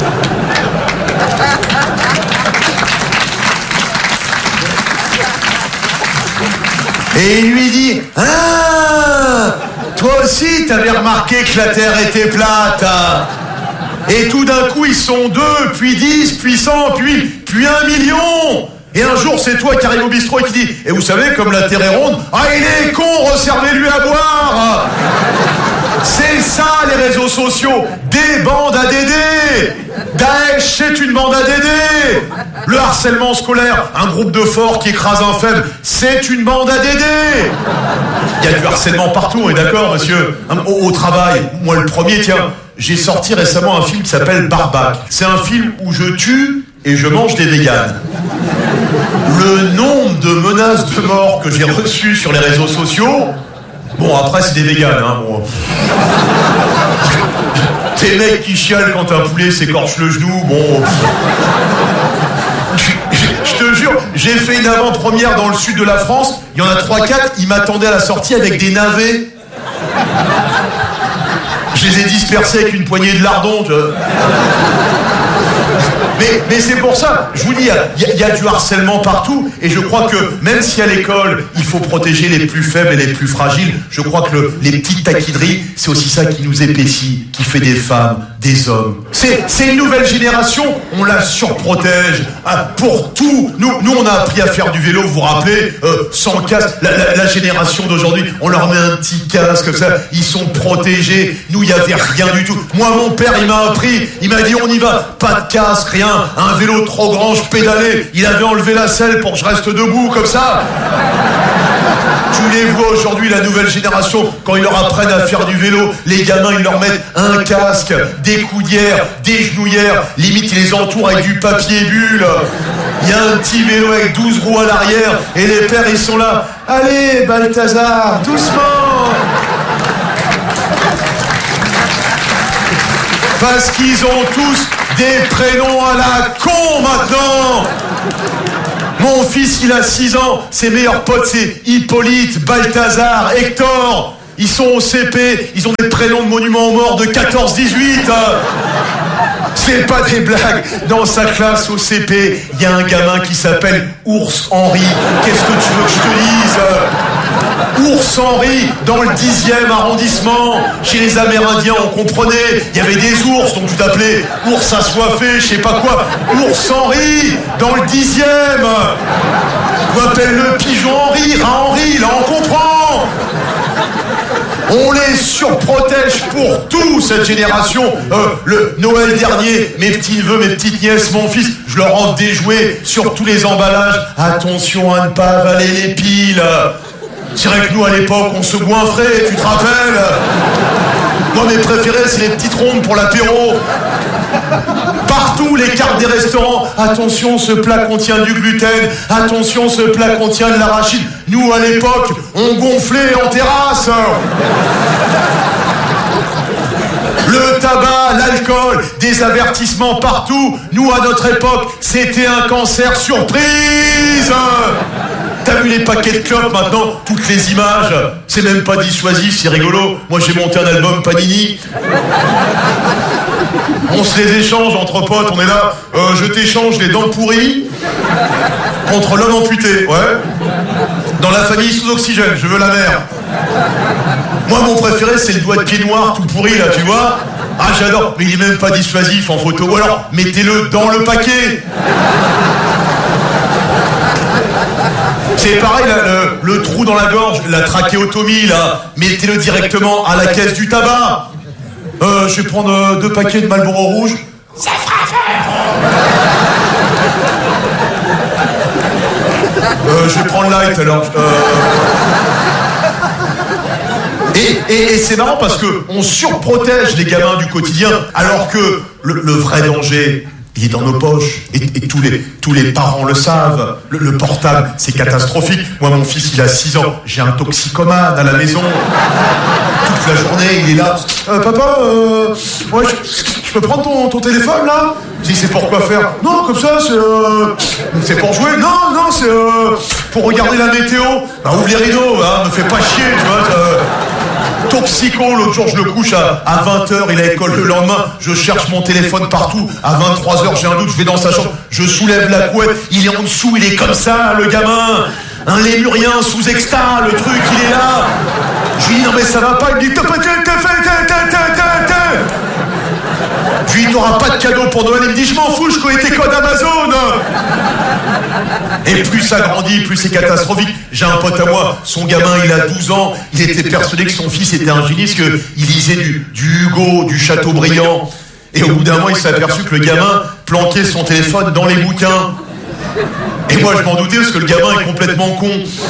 Et il lui dit ah, toi aussi t'avais remarqué que la terre était plate. Et tout d'un coup ils sont 2, puis 10, puis 100, puis 1 million. Et un jour c'est toi qui arrive au bistrot et qui dit et vous savez comme la terre est ronde, ah il est con, resservez-lui à boire. C'est ça les réseaux sociaux, des bandes à Dédé. Daesh, c'est une bande à Dédé. Le harcèlement scolaire, un groupe de forts qui écrase un faible, c'est une bande à Dédé. Il y a du harcèlement partout, on est d'accord monsieur? Au travail, moi le premier, tiens, j'ai sorti récemment un film qui s'appelle Barbac. C'est un film où je tue et je mange des véganes. Le nombre de menaces de mort que j'ai reçues sur les réseaux sociaux, bon après c'est des véganes, hein, bon. Des mecs qui chialent quand un poulet s'écorche le genou, bon. Je te jure, j'ai fait une avant-première dans le sud de la France, il y en a 3-4, ils m'attendaient à la sortie avec des navets. Je les ai dispersés avec une poignée de lardons, tu vois. Mais c'est pour ça, je vous dis, il y a du harcèlement partout, et je crois que même si à l'école, il faut protéger les plus faibles et les plus fragiles, je crois que les petites taquineries, c'est aussi ça qui nous épaissit, qui fait des femmes, des hommes. C'est une nouvelle génération, on la surprotège, pour tout. Nous on a appris à faire du vélo, vous vous rappelez, sans casque. La génération d'aujourd'hui, on leur met un petit casque comme ça, ils sont protégés. Nous, il n'y avait rien du tout. Moi, mon père, il m'a appris, il m'a dit on y va, pas de casque, rien. Un vélo trop grand, je pédalais. Il avait enlevé la selle pour que je reste debout, comme ça. Tu les vois aujourd'hui, la nouvelle génération, quand ils leur apprennent à faire du vélo, les gamins, ils leur mettent un casque, des coudières, des genouillères, limite, ils les entourent avec du papier bulle. Il y a un petit vélo avec 12 roues à l'arrière, et les pères, ils sont là. Allez, Balthazar, doucement. Parce qu'ils ont tous des prénoms à la con maintenant. Mon fils, il a 6 ans. Ses meilleurs potes, c'est Hippolyte, Balthazar, Hector. Ils sont au CP, ils ont des prénoms de monuments aux morts de 14-18. C'est pas des blagues. Dans sa classe au CP, il y a un gamin qui s'appelle Ours Henry. Qu'est-ce que tu veux que je te dise ? Ours Henry, dans le 10e arrondissement, chez les Amérindiens, on comprenait, il y avait des ours, donc tu t'appelais ours assoiffé, je sais pas quoi. Ours Henry, dans le 10e. On appelle le pigeon Henry, rat Henry, là on comprend. On les surprotège pour tout, cette génération. Le Noël dernier, mes petits-neveux, mes petites-nièces, mon fils, je leur offre des jouets sur tous les emballages. Attention à ne pas avaler les piles. C'est vrai que nous, à l'époque, on se goinfrait, tu te rappelles ? Moi, mes préférés, c'est les petites rondes pour l'apéro. Partout, les cartes des restaurants. Attention, ce plat contient du gluten. Attention, ce plat contient de l'arachide. Nous, à l'époque, on gonflait en terrasse. Le tabac, l'alcool, des avertissements partout. Nous, à notre époque, c'était un cancer surprise. T'as vu les paquets de clopes maintenant, toutes les images, c'est même pas dissuasif, c'est rigolo. Moi j'ai monté un album Panini. On se les échange entre potes, on est là. Je t'échange les dents pourries contre l'homme amputé, ouais. Dans la famille sous oxygène, je veux la mère. Moi mon préféré c'est le doigt de pied noir tout pourri là, tu vois. Ah j'adore, mais il est même pas dissuasif en photo. Ou alors mettez-le dans le paquet. C'est pareil, là, le trou dans la gorge, la trachéotomie, là, mettez-le directement à la caisse du tabac. Je vais prendre 2 paquets de Marlboro rouge. Ça fera affaire. Je vais prendre light, alors. Et c'est marrant parce que on surprotège les gamins du quotidien, alors que le vrai danger... il est dans nos poches, et tous les parents le savent. Le portable, c'est catastrophique. Moi, mon fils, il a 6 ans. J'ai un toxicomane à la maison. Toute la journée, il est là. Papa, ouais, je peux prendre ton téléphone, là ? Je dis, c'est pour quoi faire ? Non, comme ça, c'est pour jouer. Non, c'est pour regarder la météo. Bah, ouvre les rideaux, hein, me fais pas chier, tu vois. Toxico, l'autre jour je le couche à 20h, il a école le lendemain, je cherche mon téléphone partout, à 23h j'ai un doute, je vais dans sa chambre, je soulève la couette, il est en dessous, il est comme ça, le gamin, un lémurien sous exta, le truc, il est là. Je lui dis non mais ça va pas, il me dit je lui dis t'auras pas de cadeau pour Noël, il me dit je m'en fous, je connais tes codes Amazon. Et plus ça grandit, plus c'est catastrophique. J'ai un pote à moi, son gamin il a 12 ans, il était persuadé que son fils était un génie, parce qu'il lisait du Hugo, du Chateaubriand. Et au bout d'un moment il s'est aperçu que le gamin planquait son téléphone dans les bouquins. Et moi je m'en doutais parce que le gamin est complètement con.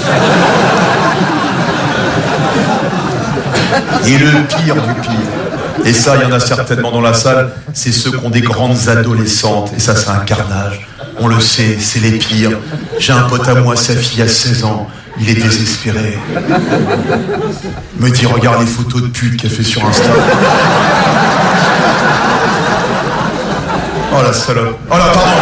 Et le pire du pire, et ça il y en a certainement dans la salle, c'est ceux qui ont des grandes adolescentes. Et ça c'est un carnage, on le sait, c'est les pires. J'ai un pote à moi, sa fille a 16 ans, il est désespéré. Me dit regarde les photos de pute qu'elle fait sur Insta. Oh la salope. Oh la pardon.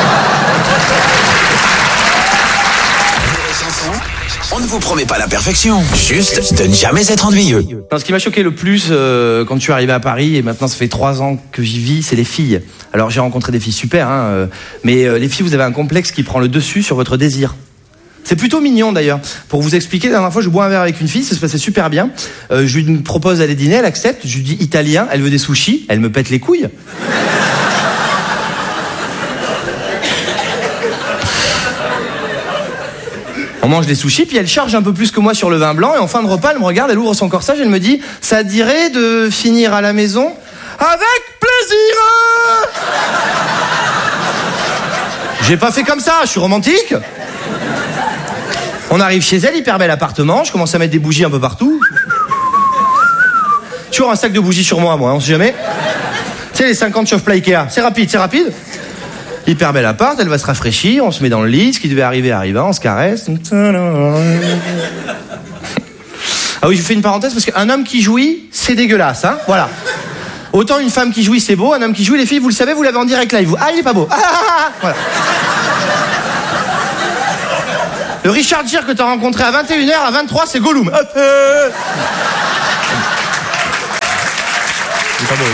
On ne vous promet pas la perfection, juste de ne jamais être ennuyeux. Non, ce qui m'a choqué le plus quand je suis arrivé à Paris, et maintenant ça fait 3 ans que j'y vis, c'est les filles. Alors j'ai rencontré des filles super, mais les filles, vous avez un complexe qui prend le dessus sur votre désir. C'est plutôt mignon d'ailleurs. Pour vous expliquer, la dernière fois je bois un verre avec une fille, ça se passait super bien. Je lui propose d'aller dîner, elle accepte, je lui dis italien, elle veut des sushis, elle me pète les couilles. On mange des sushis, puis elle charge un peu plus que moi sur le vin blanc, et en fin de repas, elle me regarde, elle ouvre son corsage, elle me dit « Ça te dirait de finir à la maison ?»« Avec plaisir !» J'ai pas fait comme ça, je suis romantique. On arrive chez elle, hyper bel appartement, je commence à mettre des bougies un peu partout. Toujours un sac de bougies sur moi, on sait jamais. Tu sais, les 50 chauffe-plat Ikea, c'est rapide. Hyper bel appart, elle va se rafraîchir, on se met dans le lit, ce qui devait arriver arriva, on se caresse. Ah oui, je fais une parenthèse parce qu'un homme qui jouit, c'est dégueulasse, hein, voilà. Autant une femme qui jouit, c'est beau, un homme qui jouit, les filles, vous le savez, vous l'avez en direct live. Ah, il est pas beau. Voilà. Le Richard Gere que t'as rencontré à 21h, à 23, c'est Gollum. Hop, pas beau.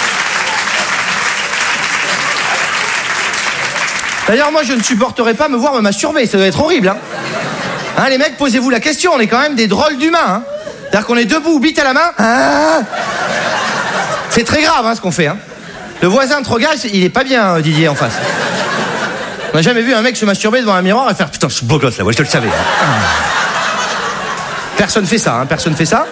D'ailleurs, moi, je ne supporterais pas me voir me masturber. Ça doit être horrible, hein. Hein, les mecs, posez-vous la question. On est quand même des drôles d'humains, hein. C'est-à-dire qu'on est debout, bite à la main. Ah, c'est très grave, hein, ce qu'on fait, hein. Le voisin de Trogal, il est pas bien, Didier, en face. On n'a jamais vu un mec se masturber devant un miroir et faire putain, je suis beau gosse là, ouais, je te le savais. Personne fait ça, hein, personne fait ça.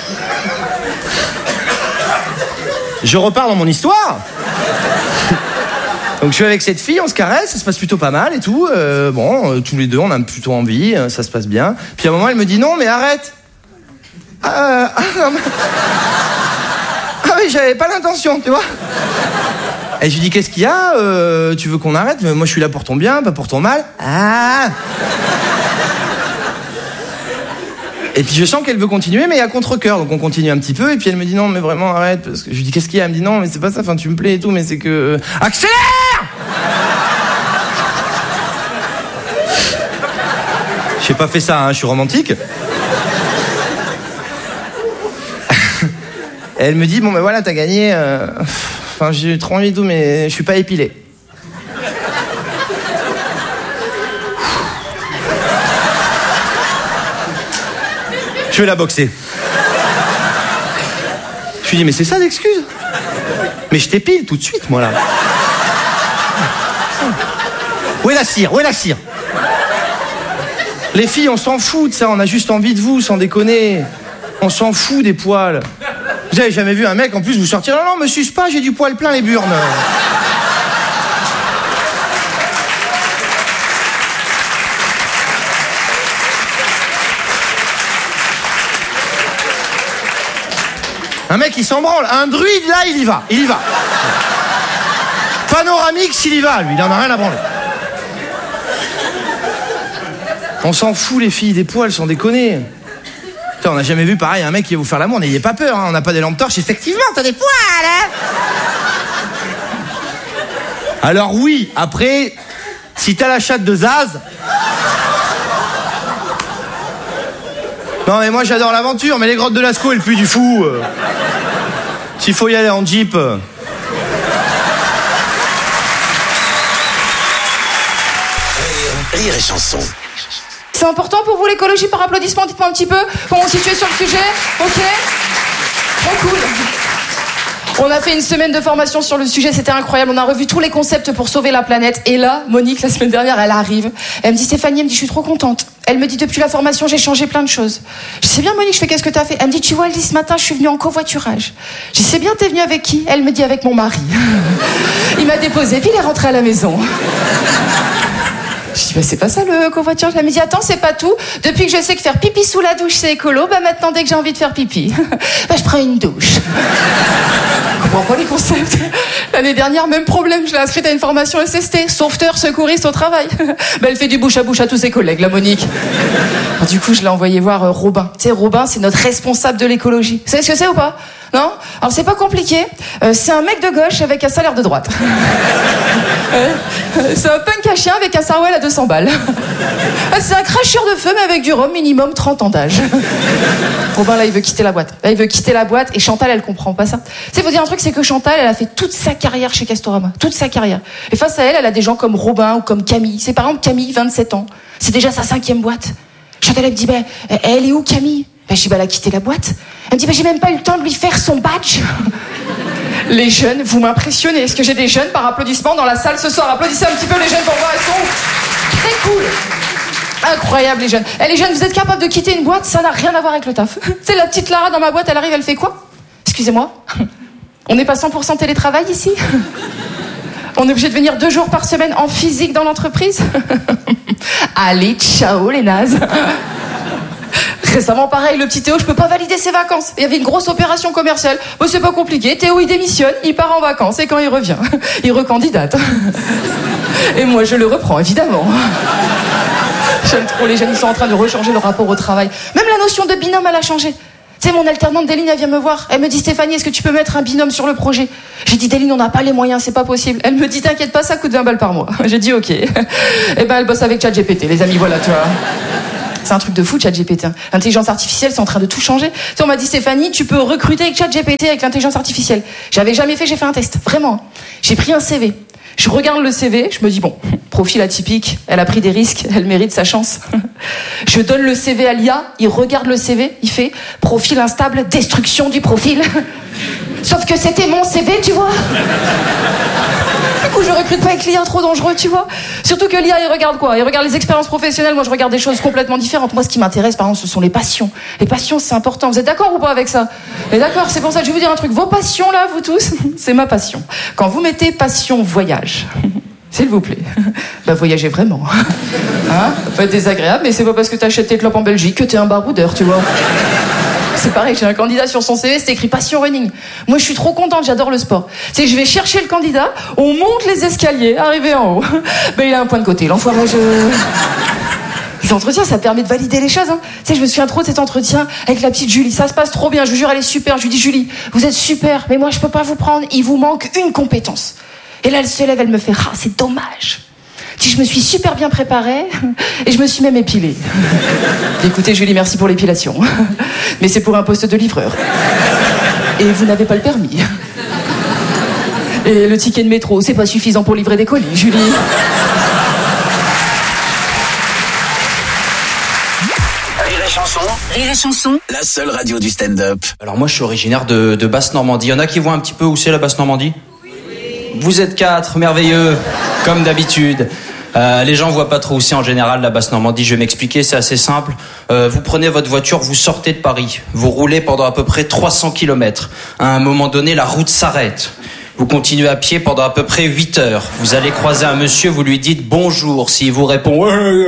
Je repars dans mon histoire. Donc je suis avec cette fille, on se caresse, ça se passe plutôt pas mal et tout. Tous les deux, on a plutôt envie, ça se passe bien. Puis à un moment, elle me dit non, mais arrête. Non, mais... Ah oui, j'avais pas l'intention, tu vois. Et je lui dis qu'est-ce qu'il y a, tu veux qu'on arrête? Moi je suis là pour ton bien, pas pour ton mal. Ah. Et puis je sens qu'elle veut continuer, mais à contre-cœur, donc on continue un petit peu. Et puis elle me dit non, mais vraiment arrête. Parce que je lui dis qu'est-ce qu'il y a? Elle me dit non, mais c'est pas ça. Enfin, tu me plais et tout, mais c'est que accélère. J'ai pas fait ça, hein, je suis romantique. Elle me dit bon, ben voilà, t'as gagné. Enfin, j'ai trop envie de tout, mais je suis pas épilé. Je vais la boxer. Je lui dis mais c'est ça l'excuse? Mais je t'épile tout de suite, moi là. Où est la cire? Où est la cire? Les filles, on s'en fout de ça, on a juste envie de vous, sans déconner. On s'en fout des poils. Vous avez jamais vu un mec en plus vous sortir? Non, me suce pas, j'ai du poil plein les burnes. Un mec il s'en branle, un druide là il y va. Panoramix il y va, lui, il en a rien à branler. On s'en fout les filles, des poils, sans déconner. Putain, on n'a jamais vu pareil un mec qui va vous faire l'amour, n'ayez pas peur, hein, on n'a pas des lampes torches, effectivement, t'as des poils, hein. Alors oui, après, si t'as la chatte de Zaz... Non mais moi j'adore l'aventure, mais les grottes de Lascaux et le Puy du Fou... S'il faut y aller en Jeep... Rire et chanson. C'est important pour vous l'écologie par applaudissement? Dites-moi un petit peu comment on se situe sur le sujet. Ok? Trop cool. On a fait une semaine de formation sur le sujet, c'était incroyable. On a revu tous les concepts pour sauver la planète. Et là, Monique, la semaine dernière, elle arrive. Elle me dit, Stéphanie, elle me dit, je suis trop contente. Elle me dit, depuis la formation, j'ai changé plein de choses. Je sais bien, Monique, je fais qu'est-ce que t'as fait? Elle me dit, tu vois, elle dit, ce matin, je suis venue en covoiturage. Je sais bien, t'es venue avec qui? Elle me dit, avec mon mari. Il m'a déposé, puis il est rentré à la maison. Je dis, bah, c'est pas ça le covoiturage. Elle me dit, attends, c'est pas tout. Depuis que je sais que faire pipi sous la douche, c'est écolo, bah maintenant, dès que j'ai envie de faire pipi, bah, je prends une douche. Je comprends pas les concepts. L'année dernière, même problème, je l'ai inscrite à une formation SST, sauveteur, secouriste au travail. Bah, elle fait du bouche à bouche à tous ses collègues, la Monique. Alors, du coup, je l'ai envoyé voir Robin. Tu sais, Robin, c'est notre responsable de l'écologie. Vous savez ce que c'est ou pas? Non? Alors c'est pas compliqué, c'est un mec de gauche avec un salaire de droite. C'est un punk à chien avec un sarouel à 200 balles. C'est un cracheur de feu mais avec du rhum, minimum 30 ans d'âge. Robin là il veut quitter la boîte. Là il veut quitter la boîte et Chantal elle comprend pas ça. Tu sais, faut dire un truc, c'est que Chantal elle a fait toute sa carrière chez Castorama. Toute sa carrière. Et face à elle, elle a des gens comme Robin ou comme Camille. C'est par exemple Camille, 27 ans. C'est déjà sa 5e boîte. Chantal elle me dit, bah, elle est où Camille? Ben, je dis, bah, elle a quitté la boîte. Elle me dit, bah, j'ai même pas eu le temps de lui faire son badge. Les jeunes, vous m'impressionnez. Est-ce que j'ai des jeunes par applaudissement dans la salle ce soir? Applaudissez un petit peu les jeunes pour voir, elles sont très cool. Incroyable les jeunes. Les jeunes, vous êtes capables de quitter une boîte, ça n'a rien à voir avec le taf. C'est la petite Lara dans ma boîte, elle arrive, elle fait quoi? Excusez-moi. On n'est pas 100% télétravail ici? On est obligé de venir 2 jours par semaine en physique dans l'entreprise? Allez, ciao les nazes. Récemment, pareil, le petit Théo, je peux pas valider ses vacances. Il y avait une grosse opération commerciale. Bon, c'est pas compliqué. Théo, il démissionne, il part en vacances. Et quand il revient, il recandidate. Et moi, je le reprends, évidemment. J'aime trop les jeunes, ils sont en train de rechanger le rapport au travail. Même la notion de binôme, elle a changé. Tu sais, mon alternante Déline, elle vient me voir. Elle me dit, Stéphanie, est-ce que tu peux mettre un binôme sur le projet? J'ai dit, Déline, on n'a pas les moyens, c'est pas possible. Elle me dit, t'inquiète pas, ça coûte 20 balles par mois. J'ai dit, ok. Et ben, elle bosse avec ChatGPT, les amis, voilà, tu vois. C'est un truc de fou, ChatGPT. L'intelligence artificielle, c'est en train de tout changer. Tu sais, on m'a dit, Stéphanie, tu peux recruter avec ChatGPT avec l'intelligence artificielle. J'avais jamais fait, j'ai fait un test. Vraiment. J'ai pris un CV. Je regarde le CV, je me dis, bon, profil atypique, elle a pris des risques, elle mérite sa chance. Je donne le CV à l'IA, il regarde le CV, il fait profil instable, destruction du profil. Sauf que c'était mon CV, tu vois. Du coup, je recrute pas avec l'IA, trop dangereux, tu vois. Surtout que l'IA, il regarde quoi? Il regarde les expériences professionnelles, moi je regarde des choses complètement différentes. Moi, ce qui m'intéresse, par exemple, ce sont les passions. Les passions, c'est important. Vous êtes d'accord ou pas avec ça? Et d'accord, c'est pour ça que je vais vous dire un truc. Vos passions, là, vous tous, c'est ma passion. Quand vous mettez passion voyage, s'il vous plaît, bah voyagez vraiment. Hein? Ça peut être désagréable, mais c'est pas parce que t'achètes tes clopes en Belgique que t'es un baroudeur, tu vois. C'est pareil, j'ai un candidat sur son CV, c'est écrit passion running. Moi, je suis trop contente, j'adore le sport. Tu sais, je vais chercher le candidat, on monte les escaliers, arrivé en haut. Ben, il a un point de côté, l'enfoiré, Les entretiens, ça permet de valider les choses, hein. Tu sais, je me souviens trop de cet entretien avec la petite Julie. Ça se passe trop bien, je vous jure, elle est super. Je lui dis, Julie, vous êtes super, mais moi, je peux pas vous prendre, il vous manque une compétence. Et là, elle se lève, elle me fait, ah, c'est dommage. Je me suis super bien préparée et je me suis même épilée. Écoutez, Julie, merci pour l'épilation. Mais c'est pour un poste de livreur. Et vous n'avez pas le permis. Et le ticket de métro, c'est pas suffisant pour livrer des colis, Julie. Rire et chanson, la seule radio du stand-up. Alors moi, je suis originaire de Basse-Normandie. Il y en a qui voient un petit peu où c'est la Basse-Normandie ? Vous êtes 4, merveilleux, comme d'habitude. Les gens voient pas trop où c'est en général la Basse-Normandie. Je vais m'expliquer, c'est assez simple. Vous prenez votre voiture, vous sortez de Paris. Vous roulez pendant à peu près 300 km. À un moment donné, la route s'arrête. Vous continuez à pied pendant à peu près 8 heures. Vous allez croiser un monsieur, vous lui dites bonjour. S'il vous répond,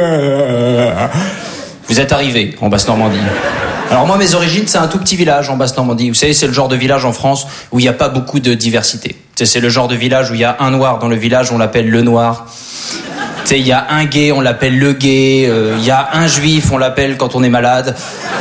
vous êtes arrivé en Basse-Normandie. Alors moi, mes origines, c'est un tout petit village en Basse-Normandie. Vous savez, c'est le genre de village en France où il n'y a pas beaucoup de diversité. C'est le genre de village où il y a un noir dans le village, on l'appelle le noir. Tu sais, il y a un gay, on l'appelle le gay. Il y a un juif, on l'appelle quand on est malade.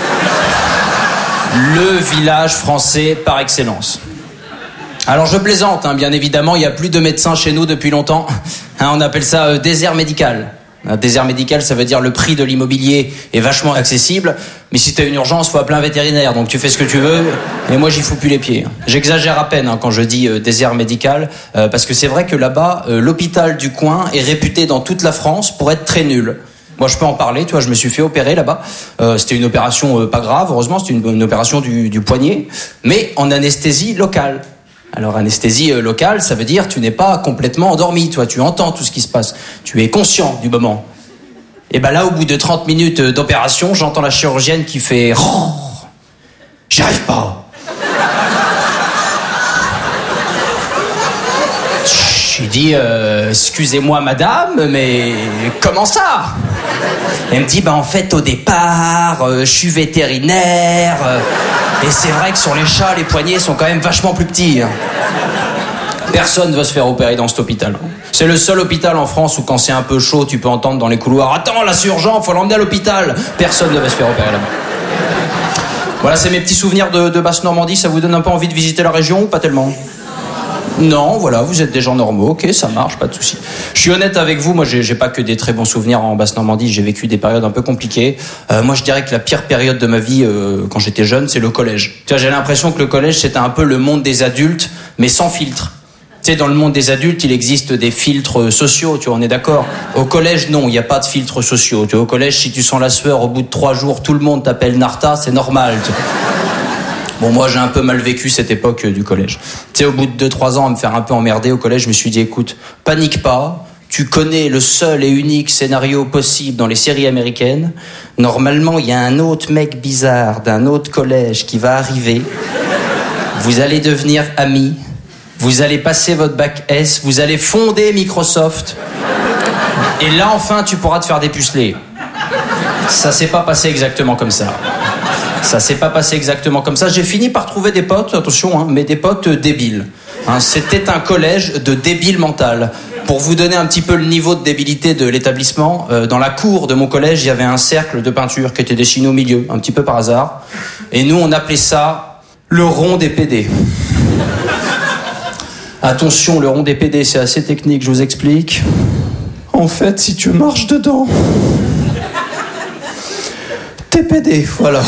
Le village français par excellence. Alors je plaisante, hein, bien évidemment, il n'y a plus de médecins chez nous depuis longtemps. Hein, on appelle ça désert médical. Un désert médical, ça veut dire le prix de l'immobilier est vachement accessible, mais si t'as une urgence, faut appeler un vétérinaire, donc tu fais ce que tu veux, et moi j'y fous plus les pieds. J'exagère à peine quand je dis désert médical, parce que c'est vrai que là-bas, l'hôpital du coin est réputé dans toute la France pour être très nul. Moi je peux en parler, tu vois, je me suis fait opérer là-bas, c'était une opération pas grave, heureusement, c'était une opération du poignet, mais en anesthésie locale. Alors anesthésie locale, ça veut dire tu n'es pas complètement endormi, toi, tu entends tout ce qui se passe, tu es conscient du moment. Et ben là, au bout de 30 minutes d'opération, j'entends la chirurgienne qui fait « J'y arrive pas !» Je lui dis « Excusez-moi madame, mais comment ça ?» Elle me dit en fait au départ, je suis vétérinaire, et c'est vrai que sur les chats, les poignets sont quand même vachement plus petits. Personne ne va se faire opérer dans cet hôpital. C'est le seul hôpital en France où quand c'est un peu chaud, tu peux entendre dans les couloirs « Attends, là c'est urgent, faut l'emmener à l'hôpital !» Personne ne va se faire opérer là-bas. Voilà, c'est mes petits souvenirs de Basse-Normandie. Ça vous donne un peu envie de visiter la région ou pas tellement ? Non, voilà, vous êtes des gens normaux, ok, ça marche, pas de souci. Je suis honnête avec vous, moi j'ai pas que des très bons souvenirs en Basse-Normandie, j'ai vécu des périodes un peu compliquées. Moi je dirais que la pire période de ma vie quand j'étais jeune, c'est le collège. Tu vois, j'ai l'impression que le collège c'était un peu le monde des adultes, mais sans filtre. Tu sais, dans le monde des adultes, il existe des filtres sociaux, tu vois, on est d'accord. Au collège, non, il n'y a pas de filtres sociaux. Tu vois, au collège, si tu sens la sueur, au bout de 3 jours, tout le monde t'appelle Narta, c'est normal. Tu vois. Bon, moi, j'ai un peu mal vécu cette époque du collège. Tu sais, au bout de 2-3 ans, à me faire un peu emmerder au collège, je me suis dit, écoute, panique pas. Tu connais le seul et unique scénario possible dans les séries américaines. Normalement, il y a un autre mec bizarre d'un autre collège qui va arriver. Vous allez devenir amis. Vous allez passer votre bac S. Vous allez fonder Microsoft. Et là, enfin, tu pourras te faire dépuceler. Ça s'est pas passé exactement comme ça. Ça s'est pas passé exactement comme ça. J'ai fini par trouver des potes, attention, hein, mais des potes débiles. Hein, c'était un collège de débiles mental. Pour vous donner un petit peu le niveau de débilité de l'établissement, dans la cour de mon collège, il y avait un cercle de peinture qui était dessiné au milieu, un petit peu par hasard. Et nous, on appelait ça le rond des PD. Attention, le rond des PD, c'est assez technique, je vous explique. En fait, si tu marches dedans... PD, voilà.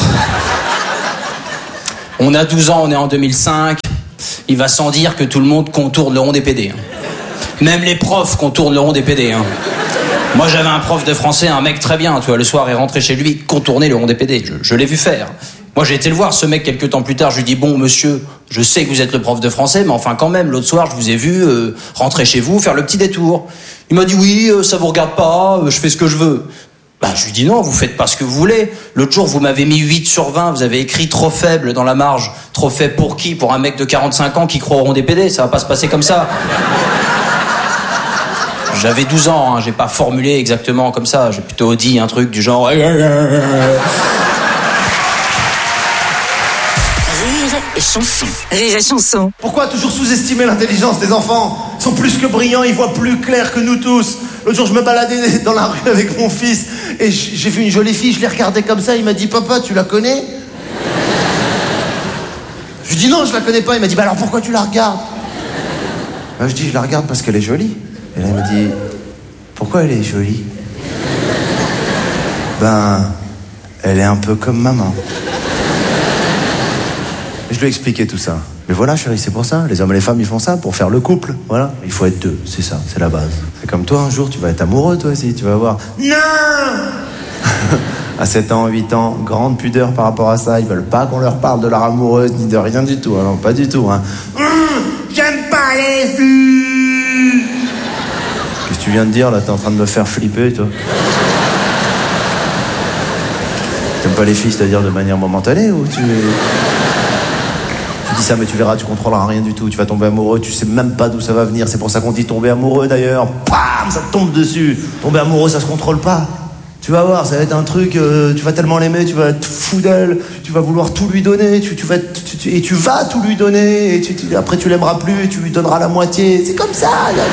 On a 12 ans, on est en 2005. Il va sans dire que tout le monde contourne le rond des PD. Même les profs contournent le rond des PD. Moi, j'avais un prof de français, un mec très bien, tu vois, le soir, il rentrait chez lui, contournait le rond des PD. Je l'ai vu faire. Moi, j'ai été le voir, ce mec, quelques temps plus tard. Je lui dis, bon, monsieur, je sais que vous êtes le prof de français, mais enfin, quand même, l'autre soir, je vous ai vu rentrer chez vous, faire le petit détour. Il m'a dit, oui, ça vous regarde pas, je fais ce que je veux. Bah, je lui dis, non, vous faites pas ce que vous voulez. L'autre jour, vous m'avez mis 8 sur 20, vous avez écrit trop faible dans la marge. Trop faible pour qui? Pour un mec de 45 ans qui croit au rond des PD, ça va pas se passer comme ça. J'avais 12 ans, j'ai pas formulé exactement comme ça, j'ai plutôt dit un truc du genre... Rire et chanson. Rire et chanson. Pourquoi toujours sous-estimer l'intelligence des enfants? Ils sont plus que brillants, ils voient plus clair que nous tous. L'autre jour, je me baladais dans la rue avec mon fils et j'ai vu une jolie fille, je l'ai regardée comme ça, il m'a dit, papa, tu la connais? Je lui dis, non, je la connais pas. Il m'a dit, bah alors pourquoi tu la regardes? Bah, je dis, je la regarde parce qu'elle est jolie. Et là, il m'a dit, pourquoi elle est jolie? Ben, elle est un peu comme maman. Je lui ai expliqué tout ça. Mais voilà, chérie, c'est pour ça. Les hommes et les femmes, ils font ça pour faire le couple. Voilà, il faut être deux, c'est ça, c'est la base. C'est comme toi, un jour, tu vas être amoureux, toi aussi, tu vas voir. Non. À 7 ans, 8 ans, grande pudeur par rapport à ça. Ils veulent pas qu'on leur parle de leur amoureuse, ni de rien du tout. Alors, pas du tout, hein. J'aime pas les filles. Qu'est-ce que tu viens de dire, là? T'es en train de me faire flipper, toi. T'aimes pas les filles, c'est-à-dire de manière momentanée, ou tu dis ça, mais tu verras, tu contrôleras rien du tout. Tu vas tomber amoureux, tu sais même pas d'où ça va venir. C'est pour ça qu'on dit tomber amoureux, d'ailleurs. Bam, ça te tombe dessus. Tomber amoureux, ça se contrôle pas. Tu vas voir, ça va être un truc, tu vas tellement l'aimer, tu vas être fou d'elle, tu vas vouloir tout lui donner, tu vas tout lui donner, et après tu l'aimeras plus, et tu lui donneras la moitié. C'est comme ça.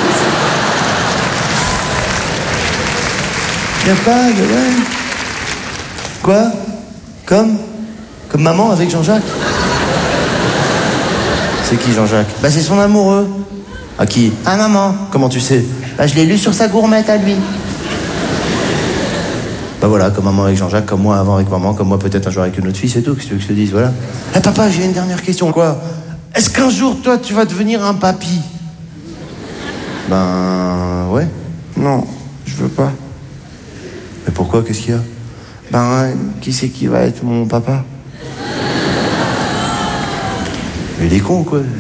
Y'a pas, ouais. Quoi? Comme maman avec Jean-Jacques? C'est qui Jean-Jacques? Bah c'est son amoureux. À qui? À maman. Comment tu sais? Bah je l'ai lu sur sa gourmette à lui. Bah voilà, comme maman avec Jean-Jacques, comme moi avant avec maman, comme moi peut-être un jour avec une autre fille, c'est tout, qu'est-ce que tu veux que je te dise, voilà. Eh papa, j'ai une dernière question. Quoi? Est-ce qu'un jour, toi, tu vas devenir un papy? Ben... ouais. Non, je veux pas. Mais pourquoi? Qu'est-ce qu'il y a? Ben, qui c'est qui va être mon papa? Il est con, quoi.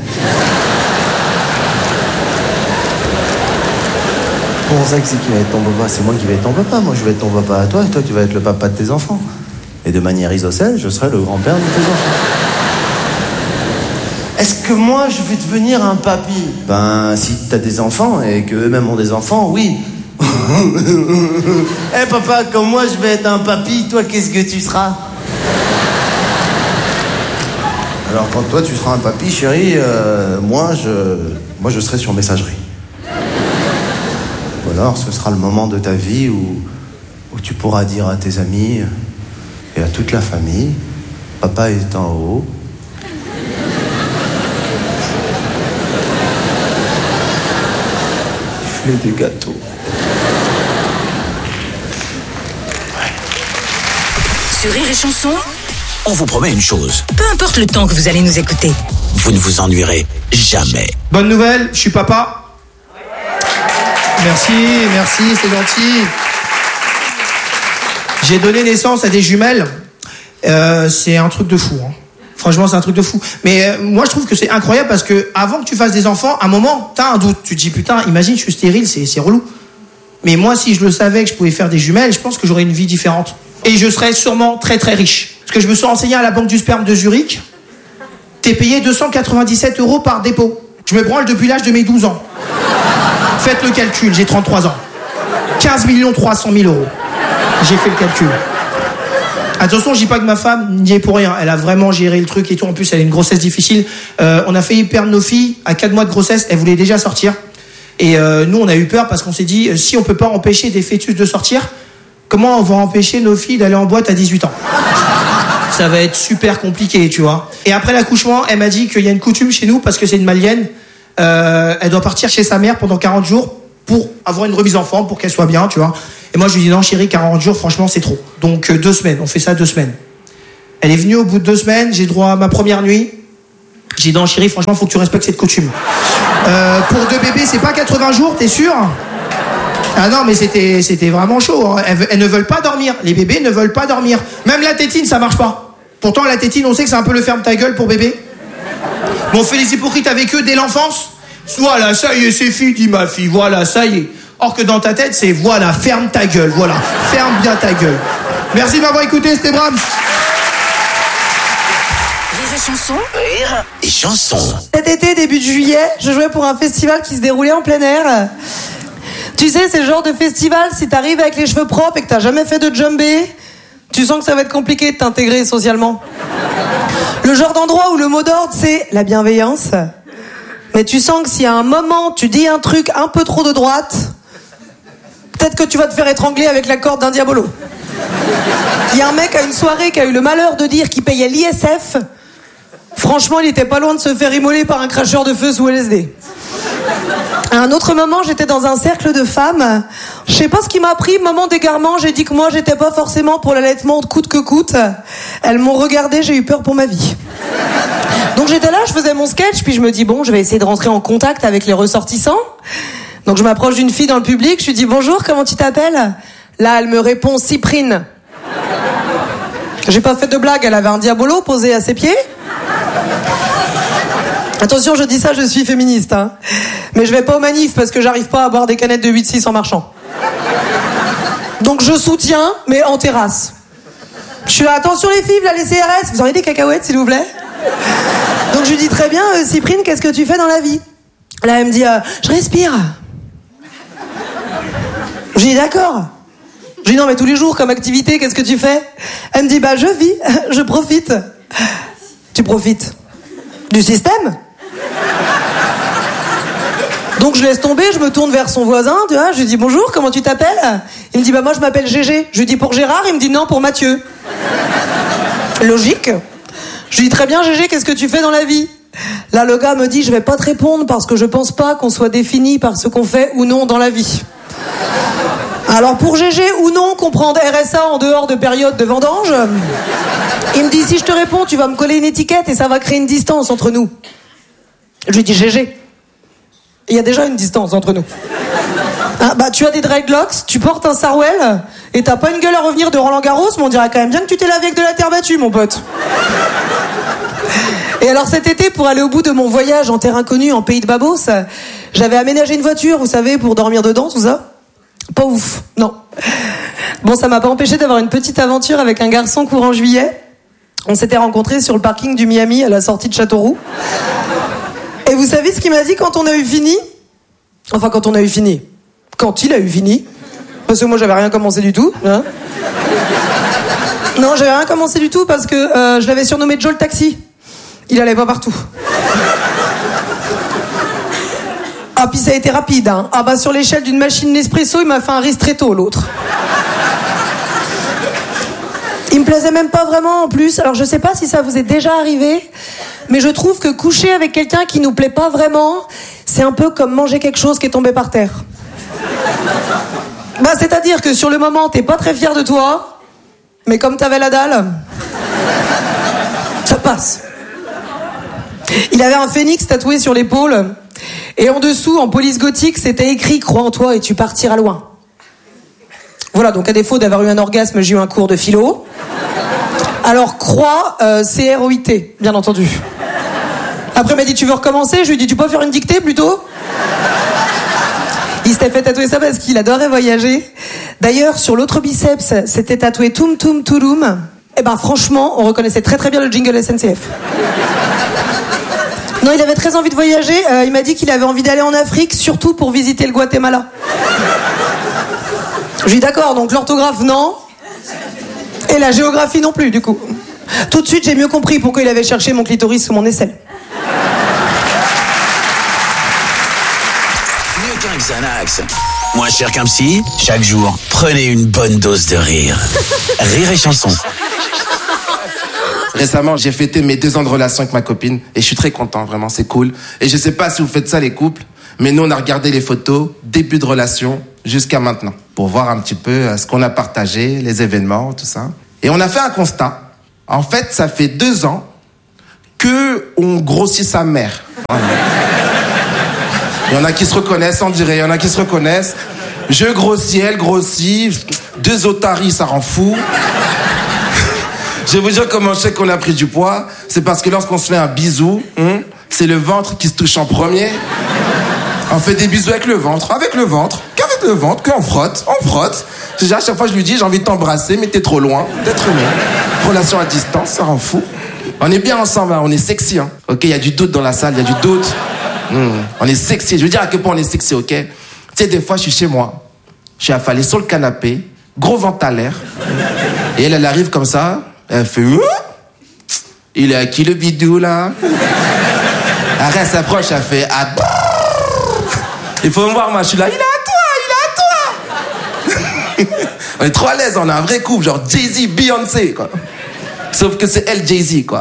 Comment ça que c'est qui va être ton papa? C'est moi qui vais être ton papa. Moi, je vais être ton papa à toi, et toi, tu vas être le papa de tes enfants. Et de manière isocèle, je serai le grand-père de tes enfants. Est-ce que moi, je vais devenir un papy? Ben, si t'as des enfants, et qu'eux-mêmes ont des enfants, oui. Eh papa, comme moi, je vais être un papy, toi, qu'est-ce que tu seras? Alors, quand toi, tu seras un papy, chérie, moi, je serai sur messagerie. Ou alors, ce sera le moment de ta vie où tu pourras dire à tes amis et à toute la famille, papa est en haut. Il fait des gâteaux. Sur Rire et Chanson, On vous promet une chose, peu importe le temps que vous allez nous écouter, vous ne vous ennuierez jamais. Bonne nouvelle, je suis papa. Merci, c'est gentil. J'ai donné naissance à des jumelles. C'est un truc de fou. Hein. Franchement, c'est un truc de fou. Mais moi, je trouve que c'est incroyable parce que avant que tu fasses des enfants, à un moment, t'as un doute. Tu te dis, putain, imagine, je suis stérile, c'est relou. Mais moi, si je le savais que je pouvais faire des jumelles, je pense que j'aurais une vie différente. Et je serais sûrement très très riche. Parce que je me suis renseigné à la Banque du sperme de Zurich. T'es payé 297 € par dépôt. Je me branle depuis l'âge de mes 12 ans. Faites le calcul, j'ai 33 ans. 15 300 000 €. J'ai fait le calcul. Attention, je dis pas que ma femme n'y est pour rien. Elle a vraiment géré le truc et tout. En plus, elle a une grossesse difficile. On a failli perdre nos filles à 4 mois de grossesse. Elles voulaient déjà sortir. Et nous, on a eu peur parce qu'on s'est dit, si on peut pas empêcher des fœtus de sortir, comment on va empêcher nos filles d'aller en boîte à 18 ans? Ça va être super compliqué, tu vois. Et après l'accouchement, elle m'a dit qu'il y a une coutume chez nous, parce que c'est une malienne. Elle doit partir chez sa mère pendant 40 jours pour avoir une remise enfant, pour qu'elle soit bien, tu vois. Et Et moi, je lui dis, non, chérie, 40 jours, franchement, c'est trop. Donc, 2 semaines. On fait ça 2 semaines. Elle est venue au bout de 2 semaines. J'ai droit à ma première nuit. J'ai dit, non, chérie, franchement, faut que tu respectes cette coutume. Pour 2 bébés, c'est pas 80 jours, t'es sûr? Ah non, mais c'était vraiment chaud. Hein. Elles ne veulent pas dormir. Les bébés ne veulent pas dormir. Même la tétine, ça marche pas. Pourtant, la tétine, on sait que c'est un peu le ferme ta gueule pour bébé. Mais on fait les hypocrites avec eux dès l'enfance. Voilà, ça y est, c'est fini, ma fille. Voilà, ça y est. Or que dans ta tête, c'est voilà, ferme ta gueule. Voilà, ferme bien ta gueule. Merci de m'avoir écouté, c'était Brahms. Rire et chanson. Rire et chanson. Cet été, début de juillet, je jouais pour un festival qui se déroulait en plein air. Tu sais, c'est le genre de festival, si t'arrives avec les cheveux propres et que t'as jamais fait de djembé, tu sens que ça va être compliqué de t'intégrer socialement. Le genre d'endroit où le mot d'ordre, c'est la bienveillance. Mais tu sens que si à un moment, tu dis un truc un peu trop de droite, peut-être que tu vas te faire étrangler avec la corde d'un diabolo. Il y a un mec à une soirée qui a eu le malheur de dire qu'il payait l'ISF. Franchement, il était pas loin de se faire immoler par un cracheur de feu sous LSD. À un autre moment, j'étais dans un cercle de femmes. Je sais pas ce qui m'a pris, moment d'égarement, j'ai dit que moi, j'étais pas forcément pour l'allaitement coûte que coûte. Elles m'ont regardé, j'ai eu peur pour ma vie. Donc j'étais là, je faisais mon sketch, puis je me dis, bon, je vais essayer de rentrer en contact avec les ressortissants. Donc je m'approche d'une fille dans le public, je lui dis, bonjour, comment tu t'appelles? Là, elle me répond, Cyprine. J'ai pas fait de blague, elle avait un diabolo posé à ses pieds. Attention, je dis ça, je suis féministe, hein. Mais je vais pas aux manifs parce que j'arrive pas à boire des canettes de 8-6 en marchant. Donc je soutiens, mais en terrasse. Je suis là, attention les filles, là les CRS, vous auriez des cacahuètes s'il vous plaît? Donc je lui dis très bien, Cyprine, qu'est-ce que tu fais dans la vie? Là elle me dit, je respire. Je lui dis d'accord. Je lui dis non mais tous les jours comme activité, qu'est-ce que tu fais? Elle me dit, bah je vis, je profite. Tu profites du système? Donc je laisse tomber, je me tourne vers son voisin, tu vois, je lui dis bonjour, comment tu t'appelles? Il me dit bah moi je m'appelle Gégé. Je lui dis pour Gérard, il me dit non pour Mathieu. Logique. Je lui dis très bien Gégé, qu'est-ce que tu fais dans la vie? Là le gars me dit je vais pas te répondre parce que je pense pas qu'on soit défini par ce qu'on fait ou non dans la vie. Alors pour Gégé ou non comprendre RSA en dehors de période de vendange, il me dit si je te réponds tu vas me coller une étiquette et ça va créer une distance entre nous. Je lui dis Gégé. Il y a déjà une distance entre nous. Hein, bah, tu as des dreadlocks, tu portes un sarouel, et t'as pas une gueule à revenir de Roland Garros, mais on dirait quand même bien que tu t'es lavé avec de la terre battue, mon pote. Et alors cet été, pour aller au bout de mon voyage en terre inconnue, en pays de Babos, j'avais aménagé une voiture, vous savez, pour dormir dedans, tout ça. Pas ouf, non. Bon, ça m'a pas empêché d'avoir une petite aventure avec un garçon courant juillet. On s'était rencontrés sur le parking du Miami à la sortie de Châteauroux. Et vous savez ce qu'il m'a dit quand on a eu fini? Enfin, quand on a eu fini. Quand il a eu fini. Parce que moi, j'avais rien commencé du tout. Hein. Non, j'avais rien commencé du tout parce que je l'avais surnommé Joe le taxi. Il allait pas partout. Ah, puis ça a été rapide. Hein. Ah bah sur l'échelle d'une machine Nespresso, il m'a fait un ristretto, l'autre. Il me plaisait même pas vraiment en plus. Alors je sais pas si ça vous est déjà arrivé, mais je trouve que coucher avec quelqu'un qui nous plaît pas vraiment, c'est un peu comme manger quelque chose qui est tombé par terre. Bah c'est-à-dire que sur le moment, t'es pas très fier de toi, mais comme t'avais la dalle, ça passe. Il avait un phénix tatoué sur l'épaule, et en dessous, en police gothique, c'était écrit « Crois en toi et tu partiras loin ». Voilà, donc à défaut d'avoir eu un orgasme, j'ai eu un cours de philo. Alors, croix, C-R-O-I-T, bien entendu. Après, il m'a dit, tu veux recommencer? Je lui ai dit, tu peux faire une dictée, plutôt? Il s'était fait tatouer ça parce qu'il adorait voyager. D'ailleurs, sur l'autre biceps, c'était tatoué Toum Toum Touloum. Eh ben, franchement, on reconnaissait très très bien le jingle SNCF. Non, il avait très envie de voyager. Il m'a dit qu'il avait envie d'aller en Afrique, surtout pour visiter le Guatemala. Je dis d'accord, donc l'orthographe non, et la géographie non plus du coup. Tout de suite j'ai mieux compris pourquoi il avait cherché mon clitoris sous mon aisselle. Mieux qu'un Xanax, moins cher qu'un psy, chaque jour, prenez une bonne dose de rire. Rire et chanson. Récemment, j'ai fêté mes 2 ans de relation avec ma copine et je suis très content, vraiment, c'est cool. Et je sais pas si vous faites ça les couples, mais nous on a regardé les photos, début de relation jusqu'à maintenant, pour voir un petit peu ce qu'on a partagé, les événements, tout ça. Et on a fait un constat. En fait, ça fait 2 ans que on grossit sa mère. Voilà. Il y en a qui se reconnaissent, on dirait, il y en a qui se reconnaissent. Je grossis, elle grossit, 2 otaries, ça rend fou. Je vais vous dire comment je sais qu'on a pris du poids. C'est parce que lorsqu'on se fait un bisou, c'est le ventre qui se touche en premier. On fait des bisous avec le ventre, qu'avec le ventre, qu'on frotte, on frotte. Déjà, à chaque fois, je lui dis, j'ai envie de t'embrasser, mais t'es trop loin, relation à distance, ça rend fou. On est bien ensemble, hein, on est sexy, hein. Ok, il y a du doute dans la salle, il y a du doute. On est sexy, je veux dire à quel point on est sexy, ok. Tu sais, des fois, je suis chez moi, je suis affalé sur le canapé, gros ventre à l'air, et elle arrive comme ça, elle fait il est à qui le bidou, là? Après, elle s'approche, elle fait il faut me voir, moi, je suis là, il est à toi. On est trop à l'aise, on a un vrai couple, genre Jay-Z, Beyoncé, quoi. Sauf que c'est elle, Jay-Z, quoi.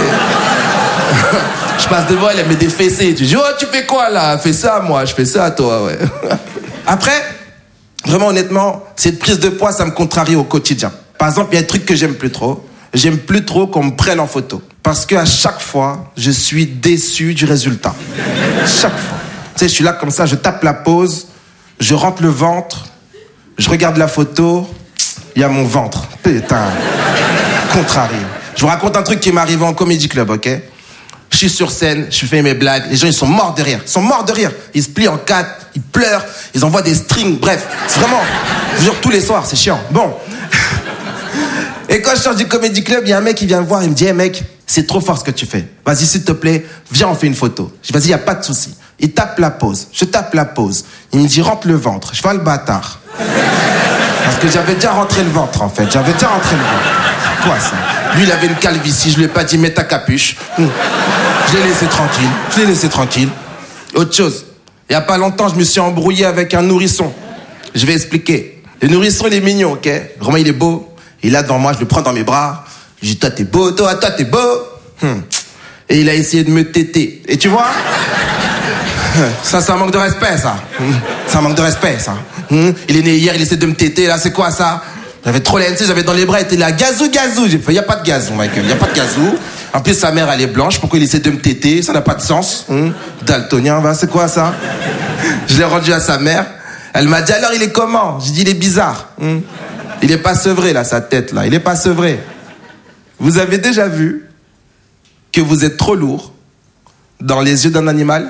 Je passe devant elle, elle met des fessées. Tu dis, oh, tu fais quoi, là? Fais ça, moi, je fais ça, toi, ouais. Après, vraiment, honnêtement, cette prise de poids, ça me contrarie au quotidien. Par exemple, il y a un truc que j'aime plus trop. J'aime plus trop qu'on me prenne en photo. Parce qu'à chaque fois, je suis déçu du résultat. Chaque fois. Tu sais, je suis là comme ça, je tape la pose, je rentre le ventre, je regarde la photo, il y a mon ventre. Putain, contrarié. Je vous raconte un truc qui m'est arrivé en Comedy Club, ok? Je suis sur scène, je fais mes blagues, les gens ils sont morts de rire. Ils se plient en 4, ils pleurent, ils envoient des strings, bref. C'est vraiment, je vous jure, tous les soirs, c'est chiant. Bon. Et quand je sors du Comedy Club, il y a un mec qui vient me voir, il me dit, hey mec, c'est trop fort ce que tu fais. Vas-y, s'il te plaît, viens, on fait une photo. Je dis, vas-y, y a pas de souci. Il tape la pose, je tape la pose. Il me dit, rentre le ventre. Je fais le bâtard. Parce que j'avais déjà rentré le ventre, en fait. Quoi, ça? Lui, il avait une calvitie, je lui ai pas dit, mets ta capuche. Je l'ai laissé tranquille. Autre chose. Il y a pas longtemps, je me suis embrouillé avec un nourrisson. Je vais expliquer. Le nourrisson, il est mignon, ok? Vraiment, il est beau. Il est là devant moi, je le prends dans mes bras. Je dis, toi, t'es beau, toi, t'es beau. Et il a essayé de me téter. Et tu vois? Ça, c'est un manque de respect, ça. C'est un manque de respect, ça. Il est né hier, il essaie de me téter, là, c'est quoi, ça? J'avais trop la NC, j'avais dans les bras, il était là, gazou. J'ai fait, y a pas de gazou, Michael, y a pas de gazou. En plus, sa mère, elle est blanche, pourquoi il essaie de me téter? Ça n'a pas de sens. Daltonien, va, c'est quoi, ça? Je l'ai rendu à sa mère. Elle m'a dit, alors, il est comment? J'ai dit, il est bizarre. Il est pas sevré, là, sa tête, là. Il est pas sevré. Vous avez déjà vu que vous êtes trop lourd dans les yeux d'un animal?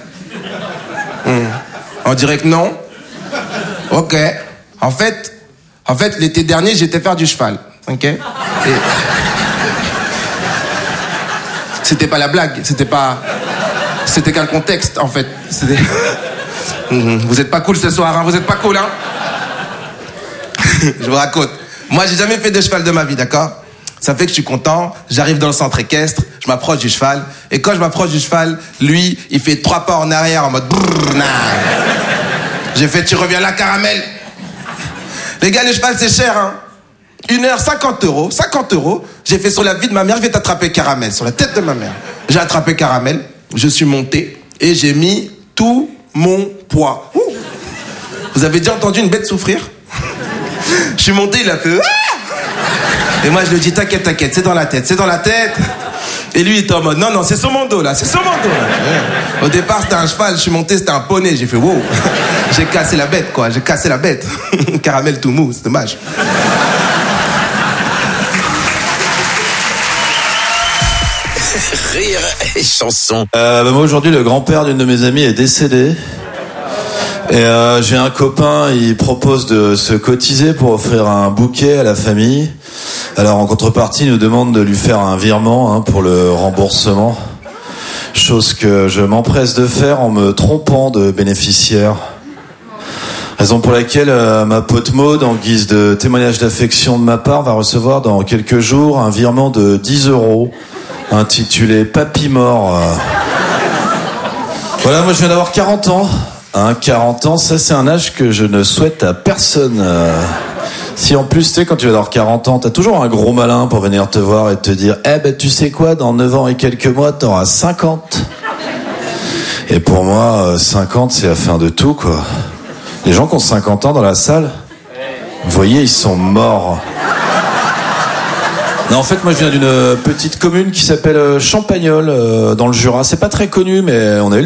On dirait que non. Ok. En fait, l'été dernier, j'étais faire du cheval. Ok. Et... C'était pas la blague. C'était qu'un contexte, en fait. Vous êtes pas cool ce soir, hein. Vous êtes pas cool, hein. Je vous raconte. Moi, j'ai jamais fait de cheval de ma vie, d'accord? Ça fait que je suis content, j'arrive dans le centre équestre, je m'approche du cheval, et quand je m'approche du cheval, lui, il fait 3 pas en arrière en mode brrr, nah. J'ai fait, tu reviens là, caramel. Les gars, le cheval, c'est cher, hein. 1 heure, 50 €. 50 €. J'ai fait sur la vie de ma mère, je vais t'attraper caramel, sur la tête de ma mère. J'ai attrapé caramel, je suis monté, et j'ai mis tout mon poids. Vous avez déjà entendu une bête souffrir? Je suis monté, il a fait... Et moi, je lui dis, t'inquiète, c'est dans la tête. Et lui, il était en mode, non, c'est sur mon dos, là, c'est sur mon dos. Là. Au départ, c'était un cheval, je suis monté, c'était un poney. J'ai fait, wow. J'ai cassé la bête, quoi, Caramel tout mou, c'est dommage. Rire et chanson. Moi, aujourd'hui, le grand-père d'une de mes amies est décédé. Et j'ai un copain, il propose de se cotiser pour offrir un bouquet à la famille. Alors en contrepartie, il nous demande de lui faire un virement pour le remboursement. Chose que je m'empresse de faire en me trompant de bénéficiaire. Raison pour laquelle ma pote Maud, en guise de témoignage d'affection de ma part, va recevoir dans quelques jours un virement de 10 € intitulé Papy mort. Voilà, moi je viens d'avoir 40 ans. 40 ans, ça c'est un âge que je ne souhaite à personne. Si en plus, tu sais, quand tu vas avoir 40 ans, t'as toujours un gros malin pour venir te voir et te dire « Eh ben, tu sais quoi, dans 9 ans et quelques mois, t'auras 50. » Et pour moi, 50, c'est la fin de tout, quoi. Les gens qui ont 50 ans dans la salle, vous voyez, ils sont morts. Non, en fait, moi, je viens d'une petite commune qui s'appelle Champagnole, dans le Jura. C'est pas très connu, mais on a eu